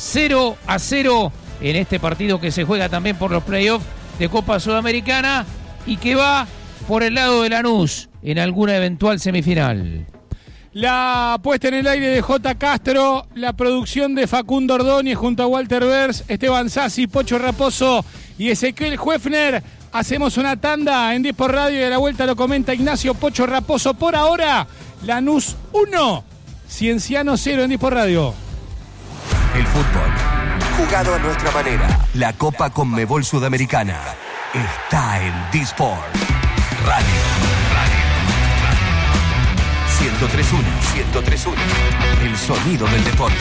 0-0 en este partido que se juega también por los playoffs de Copa Sudamericana y que va por el lado de Lanús en alguna eventual semifinal. La puesta en el aire de J. Castro, la producción de Facundo Ordóñez junto a Walter Bers, Esteban Sassi, Pocho Raposo y Ezequiel Huefner. Hacemos una tanda en 10 por radio y a la vuelta lo comenta Ignacio Pocho Raposo. Por ahora, Lanús 1, Cienciano 0 en 10 por radio. El fútbol, jugado a nuestra manera. La Copa Conmebol Sudamericana está en D-Sport Radio. 103.1, el sonido del deporte.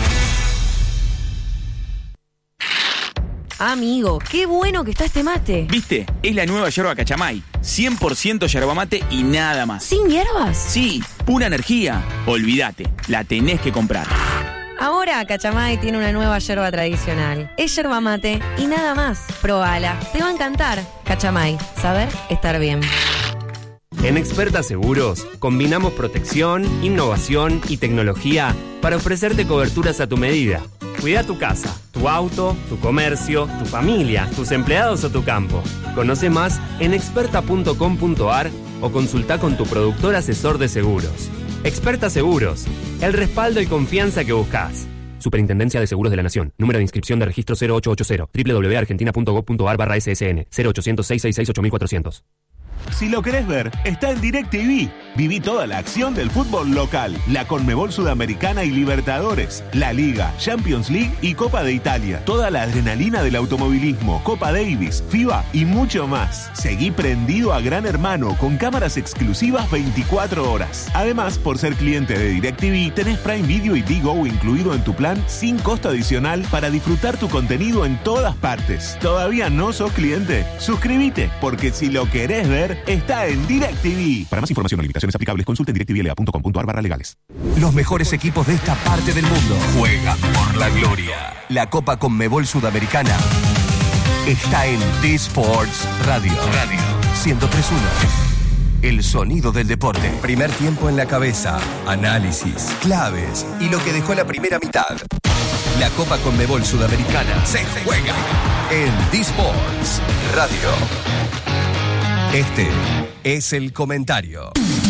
Amigo, qué bueno que está este mate. ¿Viste? Es la nueva yerba Cachamay. 100% yerba mate y nada más. ¿Sin hierbas? Sí, pura energía. Olvídate, la tenés que comprar. Ahora Cachamay tiene una nueva yerba tradicional. Es yerba mate y nada más. Probala, te va a encantar. Cachamay, saber estar bien. En Experta Seguros, combinamos protección, innovación y tecnología para ofrecerte coberturas a tu medida. Cuida tu casa, tu auto, tu comercio, tu familia, tus empleados o tu campo. Conoce más en experta.com.ar o consulta con tu productor asesor de seguros. Experta Seguros, el respaldo y confianza que buscas. Superintendencia de Seguros de la Nación. Número de inscripción de registro 0880 www.argentina.gov.ar/ssn 0800 666 8400. Si lo querés ver, está en DirecTV. Viví toda la acción del fútbol local, la Conmebol Sudamericana y Libertadores, la Liga, Champions League y Copa de Italia. Toda la adrenalina del automovilismo, Copa Davis, FIBA y mucho más. Seguí prendido a Gran Hermano con cámaras exclusivas 24 horas. Además, por ser cliente de DirecTV, tenés Prime Video y Digo incluido en tu plan sin costo adicional para disfrutar tu contenido en todas partes. ¿Todavía no sos cliente? Suscríbete, porque si lo querés ver, está en DirecTV. Para más información o limitaciones aplicables, consulta en directvla.com.ar/legales. Los mejores equipos de esta parte del mundo juegan por la gloria. La Copa Conmebol Sudamericana está en D-Sports Radio. 103.1. El sonido del deporte. Primer tiempo en la cabeza. Análisis, claves y lo que dejó la primera mitad. La Copa Conmebol Sudamericana se juega en D-Sports Radio. Este es el comentario.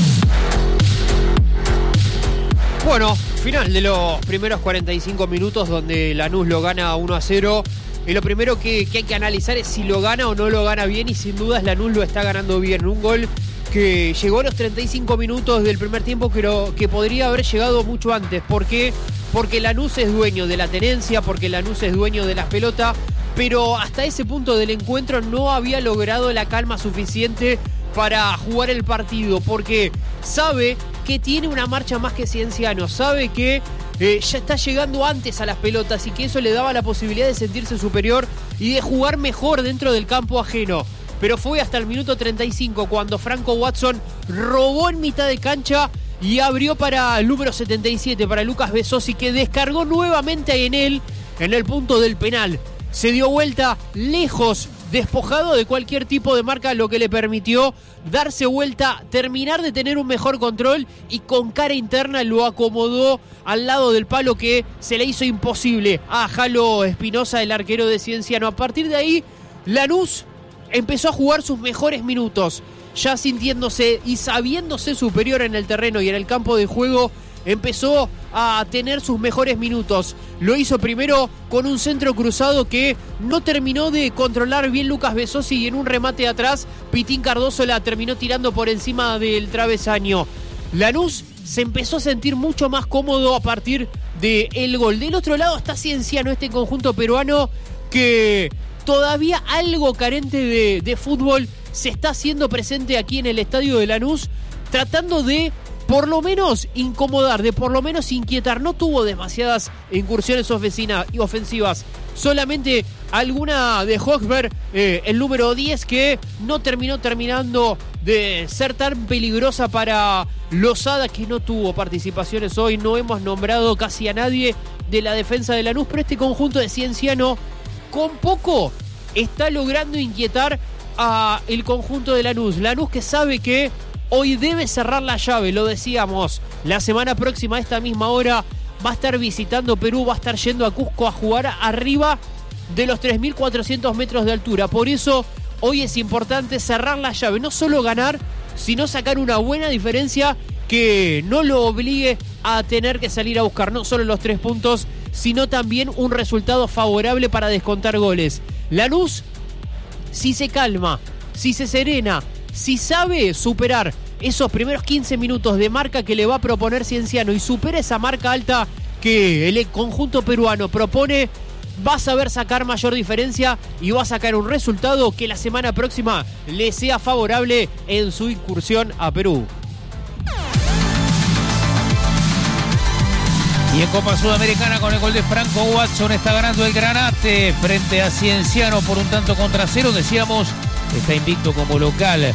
Bueno, final de los primeros 45 minutos donde Lanús lo gana 1-0. Y lo primero que hay que analizar es si lo gana o no lo gana bien. Y sin dudas Lanús lo está ganando bien. Un gol que llegó a los 35 minutos del primer tiempo, pero que podría haber llegado mucho antes. ¿Por qué? Porque Lanús es dueño de la tenencia, porque Lanús es dueño de la pelota. Pero hasta ese punto del encuentro no había logrado la calma suficiente para jugar el partido, porque sabe que tiene una marcha más que Cienciano, sabe que ya está llegando antes a las pelotas y que eso le daba la posibilidad de sentirse superior y de jugar mejor dentro del campo ajeno. Pero fue hasta el minuto 35 cuando Franco Watson robó en mitad de cancha y abrió para el número 77, para Lucas Besosi, que descargó nuevamente en él, en el punto del penal. Se dio vuelta lejos, despojado de cualquier tipo de marca, lo que le permitió darse vuelta, terminar de tener un mejor control y con cara interna lo acomodó al lado del palo que se le hizo imposible a Jalo Espinosa, el arquero de Cienciano. A partir de ahí, Lanús empezó a jugar sus mejores minutos, ya sintiéndose y sabiéndose superior en el terreno y en el campo de juego. Empezó a tener sus mejores minutos. Lo hizo primero con un centro cruzado que no terminó de controlar bien Lucas Besosi, y en un remate de atrás Pitín Cardoso la terminó tirando por encima del travesaño. Lanús se empezó a sentir mucho más cómodo a partir del gol. Del otro lado está Cienciano, este conjunto peruano que todavía algo carente de fútbol se está haciendo presente aquí en el estadio de Lanús, tratando de por lo menos incomodar, de por lo menos inquietar. No tuvo demasiadas incursiones ofensivas, solamente alguna de Hochberg, el número 10, que no terminando de ser tan peligrosa para Lozada, que no tuvo participaciones hoy. No hemos nombrado casi a nadie de la defensa de Lanús, pero este conjunto de Cienciano con poco está logrando inquietar a el conjunto de Lanús. Lanús que sabe que hoy debe cerrar la llave, lo decíamos. La semana próxima a esta misma hora va a estar visitando Perú, va a estar yendo a Cusco a jugar arriba de los 3.400 metros de altura. Por eso hoy es importante cerrar la llave, no solo ganar, sino sacar una buena diferencia que no lo obligue a tener que salir a buscar no solo los 3 puntos, sino también un resultado favorable para descontar goles. Lanús, si se calma, si se serena, si sabe superar esos primeros 15 minutos de marca que le va a proponer Cienciano y supera esa marca alta que el conjunto peruano propone, va a saber sacar mayor diferencia y va a sacar un resultado que la semana próxima le sea favorable en su incursión a Perú. Y en Copa Sudamericana, con el gol de Franco Watson, está ganando el Granate frente a Cienciano por 1-0. Decíamos, está invicto como local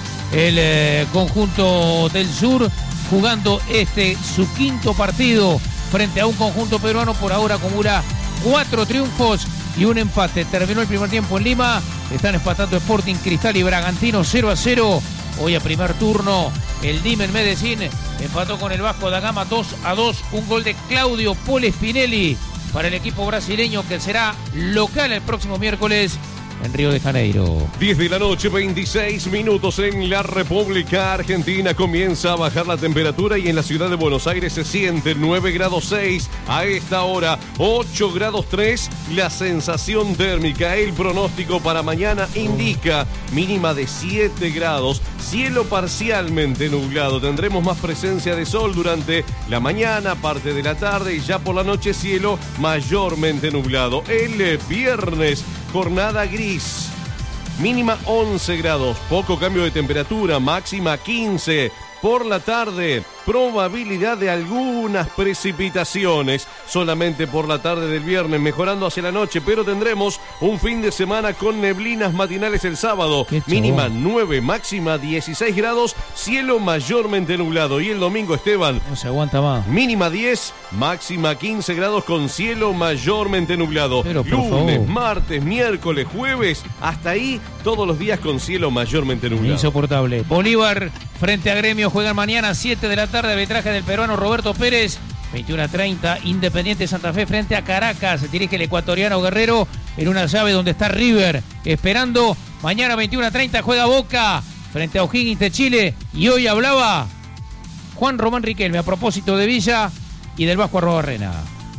el conjunto del sur, jugando su 5º partido frente a un conjunto peruano. Por ahora acumula 4 triunfos y un empate. Terminó el primer tiempo en Lima, están empatando Sporting Cristal y Bragantino 0-0. Hoy a primer turno el Dimen Medellín empató con el Vasco da Gama 2-2. Un gol de Claudio Pole Spinelli para el equipo brasileño, que será local el próximo miércoles en Río de Janeiro. 10 de la noche, 26 minutos en la República Argentina. Comienza a bajar la temperatura y en la ciudad de Buenos Aires se siente 9 grados 6 a esta hora, 8 grados 3 la sensación térmica. El pronóstico para mañana indica mínima de 7 grados, cielo parcialmente nublado. Tendremos más presencia de sol durante la mañana, parte de la tarde, y ya por la noche cielo mayormente nublado. El viernes, jornada gris, mínima 11 grados, poco cambio de temperatura, máxima 15. Por la tarde, probabilidad de algunas precipitaciones, solamente por la tarde del viernes, mejorando hacia la noche, pero tendremos un fin de semana con neblinas matinales el sábado, mínima 9, máxima 16 grados, cielo mayormente nublado. Y el domingo, Esteban, no se aguanta más, mínima 10, máxima 15 grados con cielo mayormente nublado. Pero, lunes, martes, miércoles, jueves, hasta ahí todos los días con cielo mayormente nublado. Insoportable. Bolívar frente a Gremio juegan mañana 7 de la tarde, arbitraje del peruano Roberto Pérez. 21:30, Independiente Santa Fe frente a Caracas. Se dirige el ecuatoriano Guerrero en una llave donde está River esperando. Mañana 21:30 juega Boca frente a O'Higgins de Chile. Y hoy hablaba Juan Román Riquelme a propósito de Villa y del Vasco Arrobarrena.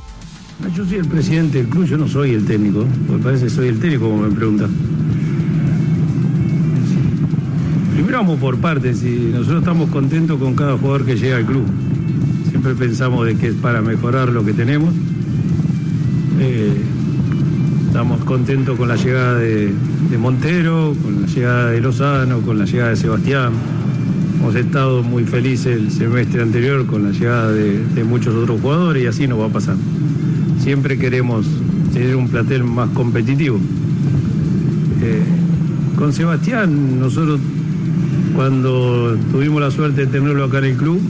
Yo soy el presidente del club, yo no soy el técnico. Me parece que soy el técnico, como me preguntan. Primero vamos por partes, y nosotros estamos contentos con cada jugador que llega al club. Siempre pensamos de que es para mejorar lo que tenemos. Estamos contentos con la llegada de Montero, con la llegada de Lozano, con la llegada de Sebastián. Hemos estado muy felices el semestre anterior con la llegada de muchos otros jugadores y así nos va a pasar. Siempre queremos tener un plantel más competitivo. Con Sebastián, nosotros cuando tuvimos la suerte de tenerlo acá en el club,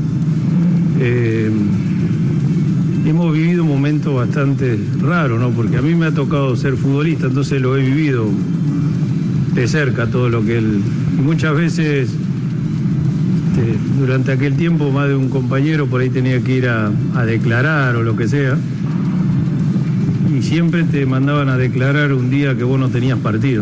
hemos vivido momentos bastante raros, ¿no? Porque a mí me ha tocado ser futbolista, entonces lo he vivido de cerca todo lo que él... Y muchas veces, durante aquel tiempo, más de un compañero por ahí tenía que ir a declarar o lo que sea, y siempre te mandaban a declarar un día que vos no tenías partido.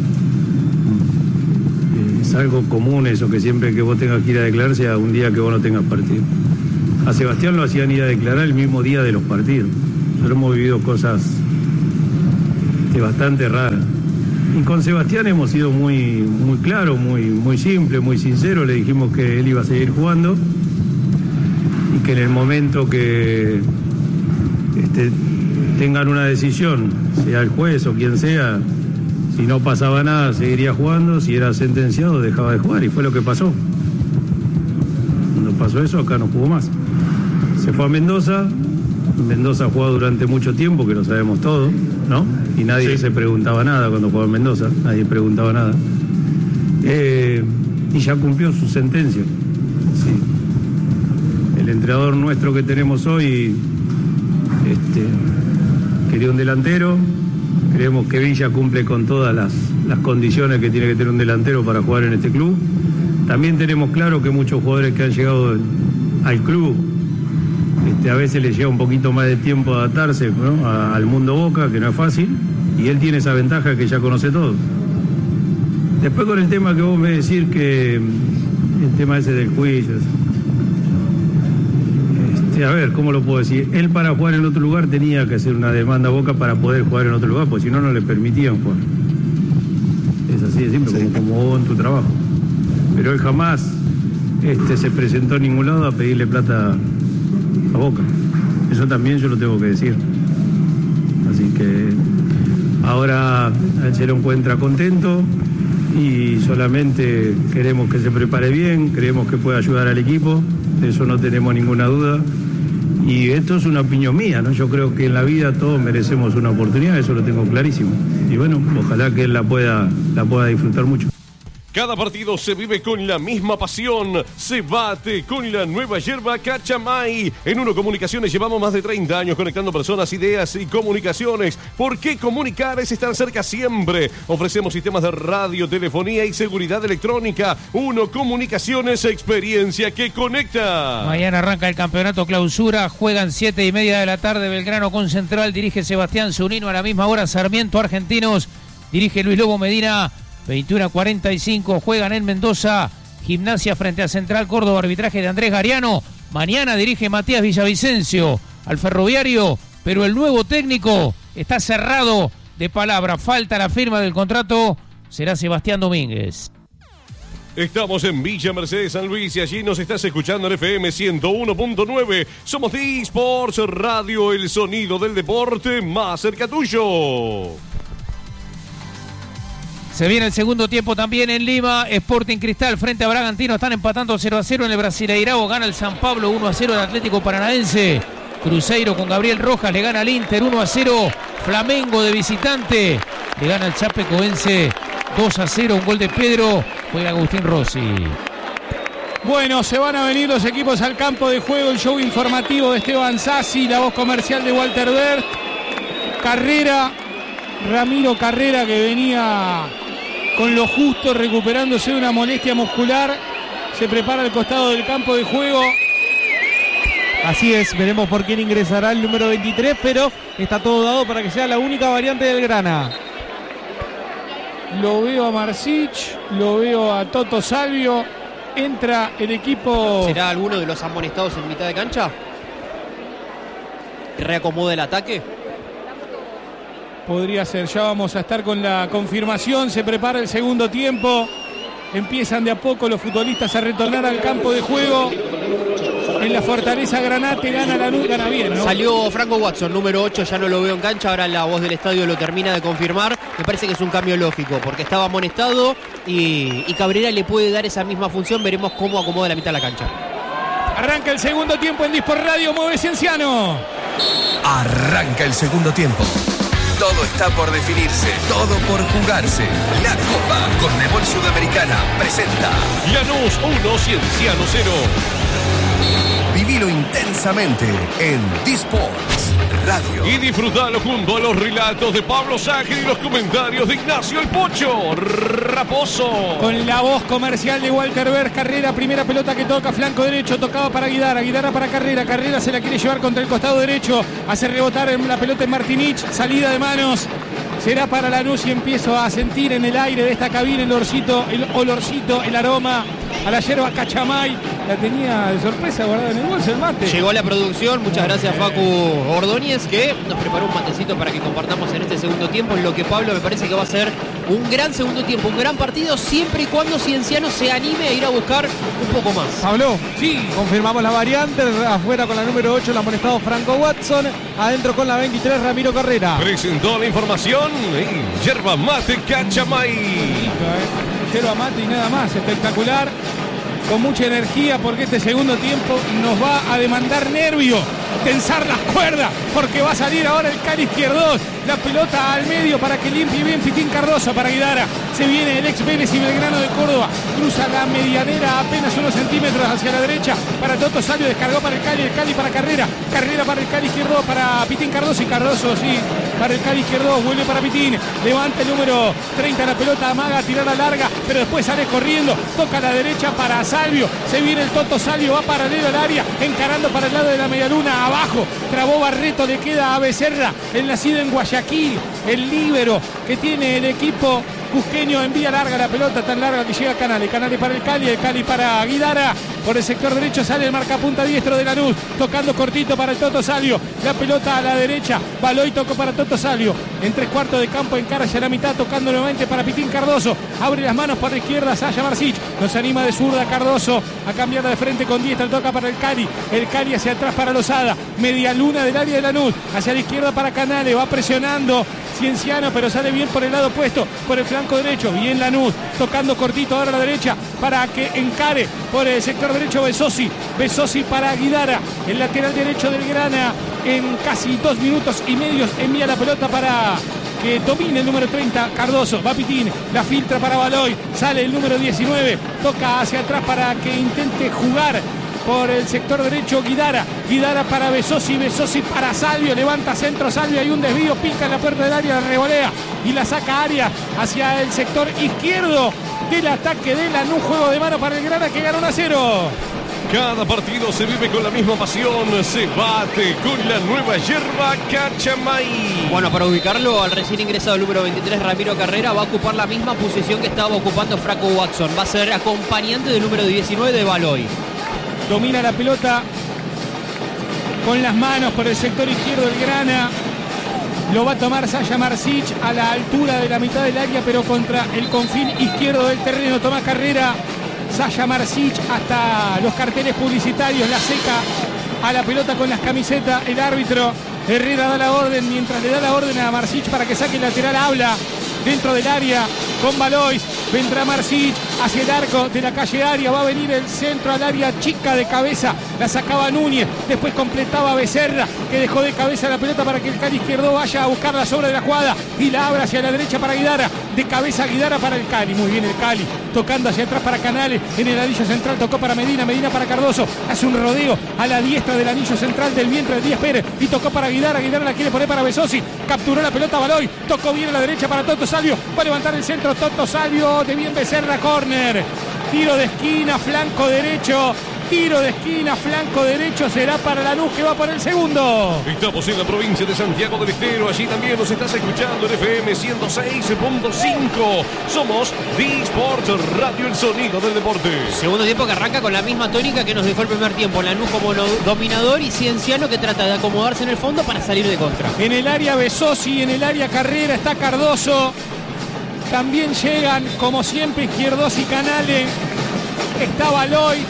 Es algo común eso, que siempre que vos tengas que ir a declarar sea un día que vos no tengas partido. A Sebastián lo hacían ir a declarar el mismo día de los partidos. Nosotros hemos vivido cosas bastante raras. Y con Sebastián hemos sido muy claros, muy simples, muy sinceros. Le dijimos que él iba a seguir jugando y que en el momento que tengan una decisión, sea el juez o quien sea, si no pasaba nada seguiría jugando, si era sentenciado dejaba de jugar, y fue lo que pasó. Cuando pasó eso, acá no jugó más. Se fue a Mendoza. Mendoza ha jugado durante mucho tiempo, que lo sabemos todos, ¿no? Y nadie se preguntaba nada cuando jugaba en Mendoza, nadie preguntaba nada. Y ya cumplió su sentencia. Sí. El entrenador nuestro que tenemos hoy quería un delantero. Creemos que Villa cumple con todas las condiciones que tiene que tener un delantero para jugar en este club. También tenemos claro que muchos jugadores que han llegado al club, a veces les lleva un poquito más de tiempo adaptarse, ¿no? al mundo Boca, que no es fácil, y él tiene esa ventaja que ya conoce todo. Después con el tema que vos me decís, que el tema ese del juicio, a ver, ¿cómo lo puedo decir? Él para jugar en otro lugar tenía que hacer una demanda a Boca para poder jugar en otro lugar, porque si no, no le permitían jugar. Es así de simple, como vos en tu trabajo. Pero él jamás se presentó en ningún lado a pedirle plata a Boca. Eso también yo lo tengo que decir. Así que ahora él se lo encuentra contento y solamente queremos que se prepare bien, creemos que puede ayudar al equipo, de eso no tenemos ninguna duda. Y esto es una opinión mía, ¿no? Yo creo que en la vida todos merecemos una oportunidad, eso lo tengo clarísimo. Y bueno, ojalá que él la pueda disfrutar mucho. Cada partido se vive con la misma pasión. Se bate con la nueva yerba Cachamay. En Uno Comunicaciones llevamos más de 30 años conectando personas, ideas y comunicaciones. ¿Por qué comunicar es estar cerca siempre? Ofrecemos sistemas de radio, telefonía y seguridad electrónica. Uno Comunicaciones, experiencia que conecta. Mañana arranca el campeonato clausura. Juegan 7:30 de la tarde Belgrano con Central. Dirige Sebastián Zunino. A la misma hora Sarmiento Argentinos. Dirige Luis Lobo Medina. 21:45, juegan en Mendoza, Gimnasia frente a Central Córdoba, arbitraje de Andrés Gariano. Mañana dirige Matías Villavicencio al Ferroviario, pero el nuevo técnico está cerrado de palabra, falta la firma del contrato, será Sebastián Domínguez. Estamos en Villa Mercedes, San Luis, y allí nos estás escuchando en FM 101.9. Somos The Sports Radio, el sonido del deporte más cerca tuyo. Se viene el segundo tiempo también en Lima. Sporting Cristal frente a Bragantino. Están empatando 0-0 en el Brasileirao. Gana el San Pablo 1-0 el Atlético Paranaense. Cruzeiro con Gabriel Rojas le gana al Inter 1-0. Flamengo de visitante le gana al Chapecoense 2-0. Un gol de Pedro. Juega Agustín Rossi. Bueno, se van a venir los equipos al campo de juego. El show informativo de Esteban Sassi. La voz comercial de Walter Bert. Ramiro Carrera, que venía con lo justo, recuperándose de una molestia muscular, se prepara al costado del campo de juego. Así es, veremos por quién ingresará el número 23, pero está todo dado para que sea la única variante del Grana. Lo veo a Marcich, lo veo a Toto Salvio, entra el equipo... ¿Será alguno de los amonestados en mitad de cancha? ¿Reacomoda el ataque? Podría ser, ya vamos a estar con la confirmación. Se prepara el segundo tiempo. Empiezan de a poco los futbolistas a retornar al campo de juego. en la Fortaleza Granate, gana Lanús, gana bien, ¿no? Salió Franco Watson, número 8, ya no lo veo en cancha, ahora la voz del estadio lo termina de confirmar. Me parece que es un cambio lógico, porque estaba amonestado y Cabrera le puede dar esa misma función. Veremos cómo acomoda la mitad de la cancha. Arranca el segundo tiempo en Disport Radio, mueve Cienciano. Arranca el segundo tiempo. Todo está por definirse, todo por jugarse. La Copa Conmebol Sudamericana presenta Lanús 1, Cienciano 0. Vivilo intensamente en Disports Radio. Y disfrutalo junto a los relatos de Pablo Sáquer y los comentarios de Ignacio El Pocho Raposo. Con la voz comercial de Walter Berg, Carrera, primera pelota que toca, flanco derecho, tocaba para Guidara, Guidara para Carrera, Carrera se la quiere llevar contra el costado derecho, hace rebotar la pelota en Martinich, salida de manos. Será para Lanús y empiezo a sentir en el aire de esta cabina el olorcito, el aroma a la yerba Cachamay. La tenía de sorpresa guardada en el bolso, el mate. Llegó la producción, muchas gracias Facu Ordóñez, que nos preparó un matecito para que compartamos en este segundo tiempo, en lo que Pablo me parece que va a ser un gran segundo tiempo, un gran partido, siempre y cuando Cienciano se anime a ir a buscar un poco más. Pablo, sí, confirmamos la variante, afuera con la número 8 el amonestado Franco Watson, adentro con la 23 Ramiro Carrera. Presentó la información y yerba mate Cachamay. Yerba mate y nada más, espectacular, con mucha energía, porque este segundo tiempo nos va a demandar nervio, tensar las cuerdas, porque va a salir ahora el Cali Izquierdos, la pelota al medio para que limpie bien Pitín Cardoso para Guidara. Se viene el ex Vélez y Belgrano de Córdoba, cruza la medianera apenas unos centímetros hacia la derecha para Toto Salvio, descargó para el Cali para Carrera, Carrera para el Cali Izquierdo, para Pitín Cardoso y Cardoso, sí, para el Cali Izquierdo, vuelve para Pitín, levanta el número 30 la pelota, amaga, tirada larga, pero después sale corriendo, toca a la derecha para Salvio, se viene el Toto Salvio, va paralelo al área, encarando para el lado de la medialuna, abajo, trabó Barreto, le queda a Becerra, el nacido en Guayaquil, el líbero que tiene el equipo cusqueño, envía larga la pelota, tan larga que llega a Canales para el Cali para Guidara, por el sector derecho sale el marcapunta diestro de Lanús, tocando cortito para el Toto Salvio, la pelota a la derecha, Baloy tocó para Toto Salvio, en 3/4 de campo encara hacia la mitad, tocando nuevamente para Pitín Cardoso, abre las manos para la izquierda, Saya Marsic, nos anima de zurda Cardoso, a cambiar de frente con diestra, toca para el Cali hacia atrás para Lozada, media luna del área de Lanús, hacia la izquierda para Canales, va presionando Cienciano, pero sale bien por el lado opuesto, por el flanco derecho, bien Lanús, tocando cortito ahora a la derecha, para que encare por el sector derecho Besosi para Guidara, el lateral derecho del Grana, en casi 2 minutos y medio envía la pelota para que domine el número 30, Cardoso, va Pitín, la filtra para Baloy, sale el número 19, toca hacia atrás para que intente jugar por el sector derecho Guidara para Besosi para Salvio, levanta centro Salvio, hay un desvío, pica en la puerta del área, la revolea y la saca Arias hacia el sector izquierdo del ataque de Lanús, juego de mano para el Grana que ganó 1-0. Cada partido se vive con la misma pasión, se bate con la nueva yerba Cachamay. Bueno, para ubicarlo, al recién ingresado el número 23, Ramiro Carrera, va a ocupar la misma posición que estaba ocupando Franco Watson. Va a ser acompañante del número 19 de Baloy. Domina la pelota con las manos por el sector izquierdo del Grana. Lo va a tomar Saya Marsic a la altura de la mitad del área, pero contra el confín izquierdo del terreno. Toma Carrera, Saya Marsic hasta los carteles publicitarios, la seca a la pelota con las camisetas. El árbitro Herrera da la orden, mientras le da la orden a Marsic para que saque el lateral, habla dentro del área con Balois, vendrá Marsic hacia el arco de la calle Aria, va a venir el centro al área chica de cabeza, la sacaba Núñez, después completaba Becerra, que dejó de cabeza la pelota para que el Cali Izquierdo vaya a buscar la sobra de la jugada y la abra hacia la derecha para Guidara, de cabeza Guidara para el Cali, muy bien el Cali, tocando hacia atrás para Canales, en el anillo central tocó para Medina para Cardoso, hace un rodeo a la diestra del anillo central del vientre de Díaz Pérez y tocó para Guidara la quiere poner para Besosi, capturó la pelota Baloy, tocó bien a la derecha para Toto Salvio, va a levantar el centro Toto Salvio, de bien Becerra, córner, tiro de esquina, flanco derecho, será para Lanús que va por el segundo. Estamos en la provincia de Santiago del Estero, allí también nos estás escuchando en FM 106.5. Somos Disports Radio, el sonido del deporte. Segundo tiempo que arranca con la misma tónica que nos dejó el primer tiempo. Lanús como dominador y Cienciano que trata de acomodarse en el fondo para salir de contra. En el área Besosi, en el área Carrera está Cardoso. También llegan, como siempre, Izquierdos y Canales. Está Baloy.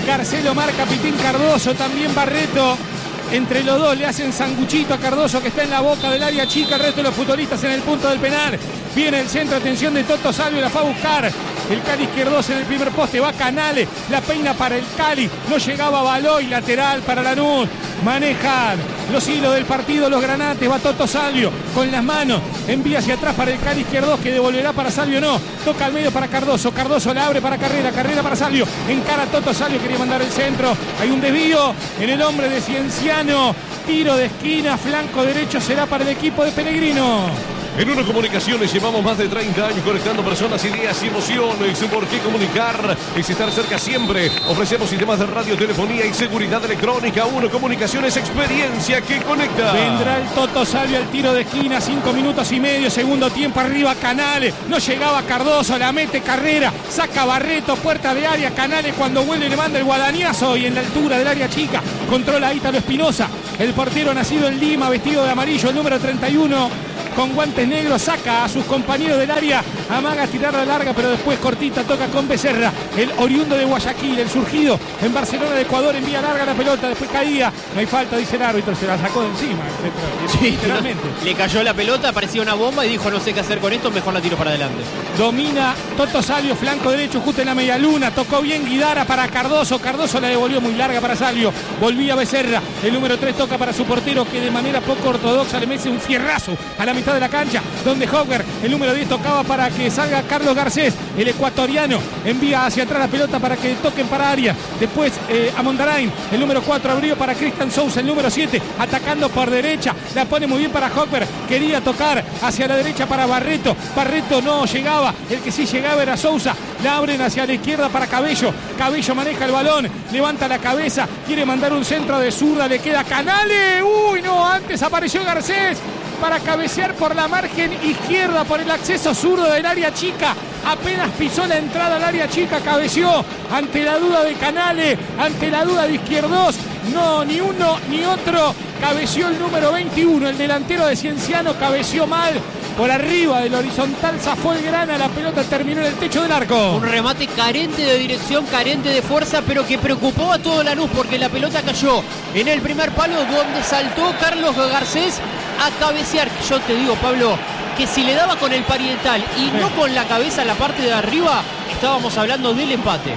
Garcés lo marca Pitín Cardoso, también Barreto. Entre los dos le hacen sanguchito a Cardoso, que está en la boca del área chica. El resto de los futbolistas en el punto del penal. Viene el centro, atención de Toto Salvio, la fue a buscar. El Cali izquierdoso en el primer poste, va Canales, la peina para el Cali. No llegaba Baloy, lateral para Lanús. Manejan los hilos del partido los granates, va Toto Salvio con las manos, envía hacia atrás para el Cali izquierdo, que devolverá para Salvio, no, toca al medio para Cardoso, Cardoso la abre para Carrera, Carrera para Salvio, encara a Toto Salvio, quería mandar el centro, hay un desvío en el hombre de Cienciano, tiro de esquina, flanco derecho será para el equipo de Pellegrino. En Uno Comunicaciones llevamos más de 30 años conectando personas, ideas y emociones. ¿Por qué comunicar? Es estar cerca siempre. Ofrecemos sistemas de radio, telefonía y seguridad electrónica. Uno Comunicaciones, experiencia que conecta. Vendrá el Toto Salvio al tiro de esquina, 5 minutos y medio, segundo tiempo, arriba Canales. No llegaba Cardoso, la mete Carrera, saca Barreto, puerta de área, Canales cuando vuelve le manda el guadañazo y en la altura del área chica controla Ítalo Espinosa. El portero nacido en Lima, vestido de amarillo, el número 31. Con guantes negros saca a sus compañeros del área, amaga tirarla larga, pero después cortita, toca con Becerra, el oriundo de Guayaquil, el surgido en Barcelona de Ecuador, envía larga la pelota, después caía, no hay falta, dice el árbitro, se la sacó de encima, sí, literalmente. Le cayó la pelota, parecía una bomba y dijo no sé qué hacer con esto, mejor la tiro para adelante. Domina Toto Salvio, flanco derecho, justo en la media luna, tocó bien Guidara para Cardoso, Cardoso la devolvió muy larga para Salvio, volvía Becerra, el número 3 toca para su portero, que de manera poco ortodoxa le mete un fierrazo a la mitad de la cancha, donde Hogger, el número 10, tocaba para que salga Carlos Garcés, el ecuatoriano, envía hacia atrás la pelota para que toquen para área, después a Mondarain, el número 4 abrió para Cristian Sousa, el número 7, atacando por derecha, la pone muy bien para Hogger, quería tocar hacia la derecha para Barreto, Barreto no llegaba, el que sí llegaba era Sousa, la abren hacia la izquierda para Cabello, Cabello maneja el balón, levanta la cabeza, quiere mandar un centro de zurda, le queda Canales, uy no, antes apareció Garcés, para cabecear por la margen izquierda, por el acceso zurdo del área chica, apenas pisó la entrada al área chica, cabeció ante la duda de Canales, ante la duda de Izquierdos, no, ni uno ni otro, cabeció el número 21, el delantero de Cienciano, cabeció mal, por arriba del horizontal zafó el grana, la pelota terminó en el techo del arco. Un remate carente de dirección, carente de fuerza, pero que preocupó a todo Lanús porque la pelota cayó en el primer palo donde saltó Carlos Garcés a cabecear. Yo te digo, Pablo, que si le daba con el parietal y no con la cabeza a la parte de arriba, estábamos hablando del empate.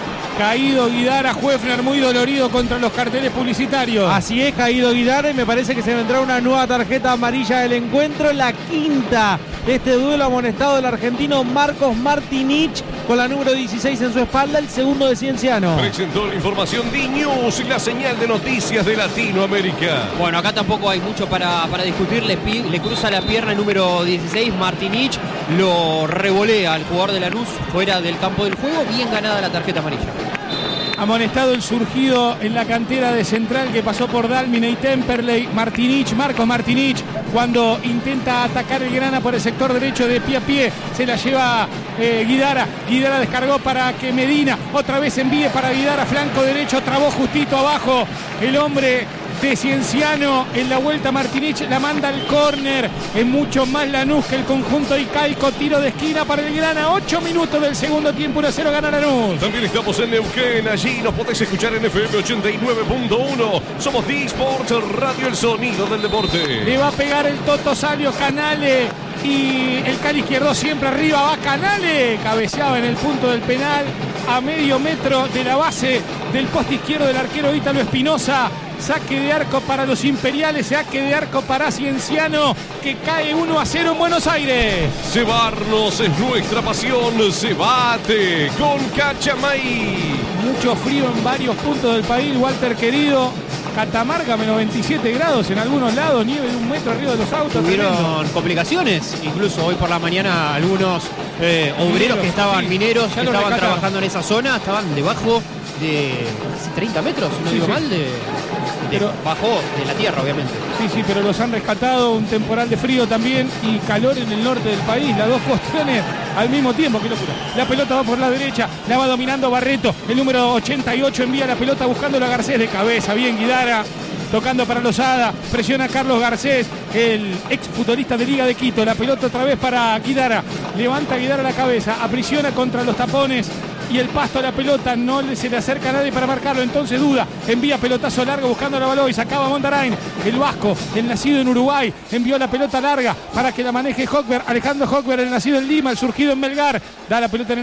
Caído Guidara, Juefner muy dolorido contra los carteles publicitarios. Así es, caído Guidara, y me parece que se vendrá una nueva tarjeta amarilla del encuentro, la quinta de este duelo, amonestado del argentino Marcos Martinich con la número 16 en su espalda, el segundo de Cienciano. Presentó la información D-News y la señal de noticias de Latinoamérica. Bueno, acá tampoco hay mucho para discutir, le cruza la pierna el número 16, Martinich, lo revolea al jugador de Lanús fuera del campo del juego, bien ganada la tarjeta amarilla. Amonestado el surgido en la cantera de Central que pasó por Dálmine y Temperley, Martinich, Marcos Martinich, cuando intenta atacar el grana por el sector derecho de pie a pie, se la lleva Guidara, Guidara descargó para que Medina otra vez envíe para Guidara, flanco derecho, trabó justito abajo el hombre de Cienciano, en la vuelta Martinich la manda al córner, es mucho más Lanús que el conjunto Icaico, tiro de esquina para el grana, 8 minutos del segundo tiempo, 1-0 gana Lanús. También estamos en Neuquén, allí nos podés escuchar en FM 89.1, somos D-Sports Radio, el sonido del deporte. Le va a pegar el Toto Salvio, Canales y el Cali izquierdo siempre arriba, va Canales, cabeceaba en el punto del penal a medio metro de la base del poste izquierdo del arquero Ítalo Espinosa. Saque de arco para los imperiales, saque de arco para Cienciano, que cae 1-0 en Buenos Aires. Cebarnos es nuestra pasión, se bate con Cachamay. Mucho frío en varios puntos del país, Walter querido. Catamarca, menos 27 grados en algunos lados, nieve de 1 metro arriba de los autos. Tuvieron complicaciones, incluso hoy por la mañana algunos obreros que estaban mineros, que estaban trabajando en esa zona, estaban debajo de casi 30 metros, si no digo mal, bajo de la tierra, obviamente. Sí, pero los han rescatado, un temporal de frío también y calor en el norte del país, las dos cuestiones al mismo tiempo, qué locura. La pelota va por la derecha, la va dominando Barreto, el número 88 envía la pelota buscándolo a Garcés de cabeza, bien Guidara, tocando para Lozada, presiona a Carlos Garcés, el ex futbolista de Liga de Quito, la pelota otra vez para Guidara, levanta Guidara la cabeza, aprisiona contra los tapones y el Pasto a la pelota, no se le acerca a nadie para marcarlo, entonces duda, envía pelotazo largo buscando a la balón y sacaba Mondarain, el vasco, el nacido en Uruguay, envió la pelota larga para que la maneje Hochberg, Alejandro Hochberg, el nacido en Lima, el surgido en Melgar, da la pelota en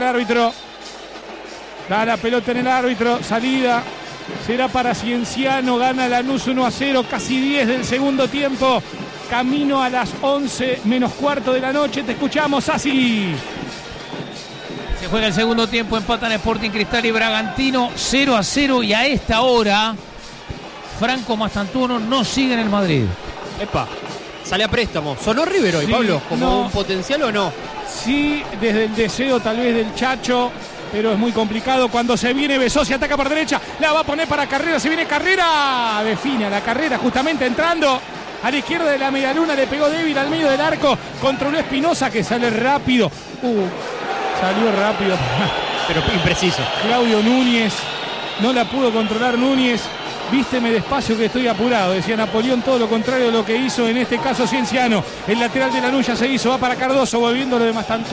el árbitro, salida, será para Cienciano, gana Lanús 1-0, casi 10 del segundo tiempo, camino a las 11 menos cuarto de la noche, te escuchamos, Asi. Se juega el segundo tiempo, empatan Sporting Cristal y Bragantino 0-0 y a esta hora Franco Mastantuono no sigue en el Madrid. Epa, sale a préstamo. ¿Sonó River hoy, Sí, Pablo? ¿Como no. un potencial o no? Sí, desde el deseo tal vez del Chacho, pero es muy complicado cuando se viene Besosi, ataca por derecha, la va a poner para Carrera, se viene Carrera, define a la Carrera justamente entrando a la izquierda de la medialuna, le pegó débil al medio del arco, controló Espinosa que sale rápido, salió rápido, pero impreciso. Claudio Núñez, no la pudo controlar Núñez, vísteme despacio que estoy apurado, decía Napoleón, todo lo contrario de lo que hizo en este caso Cienciano, el lateral de Lanús ya se hizo, va para Cardoso, volviéndolo de Mastantuono.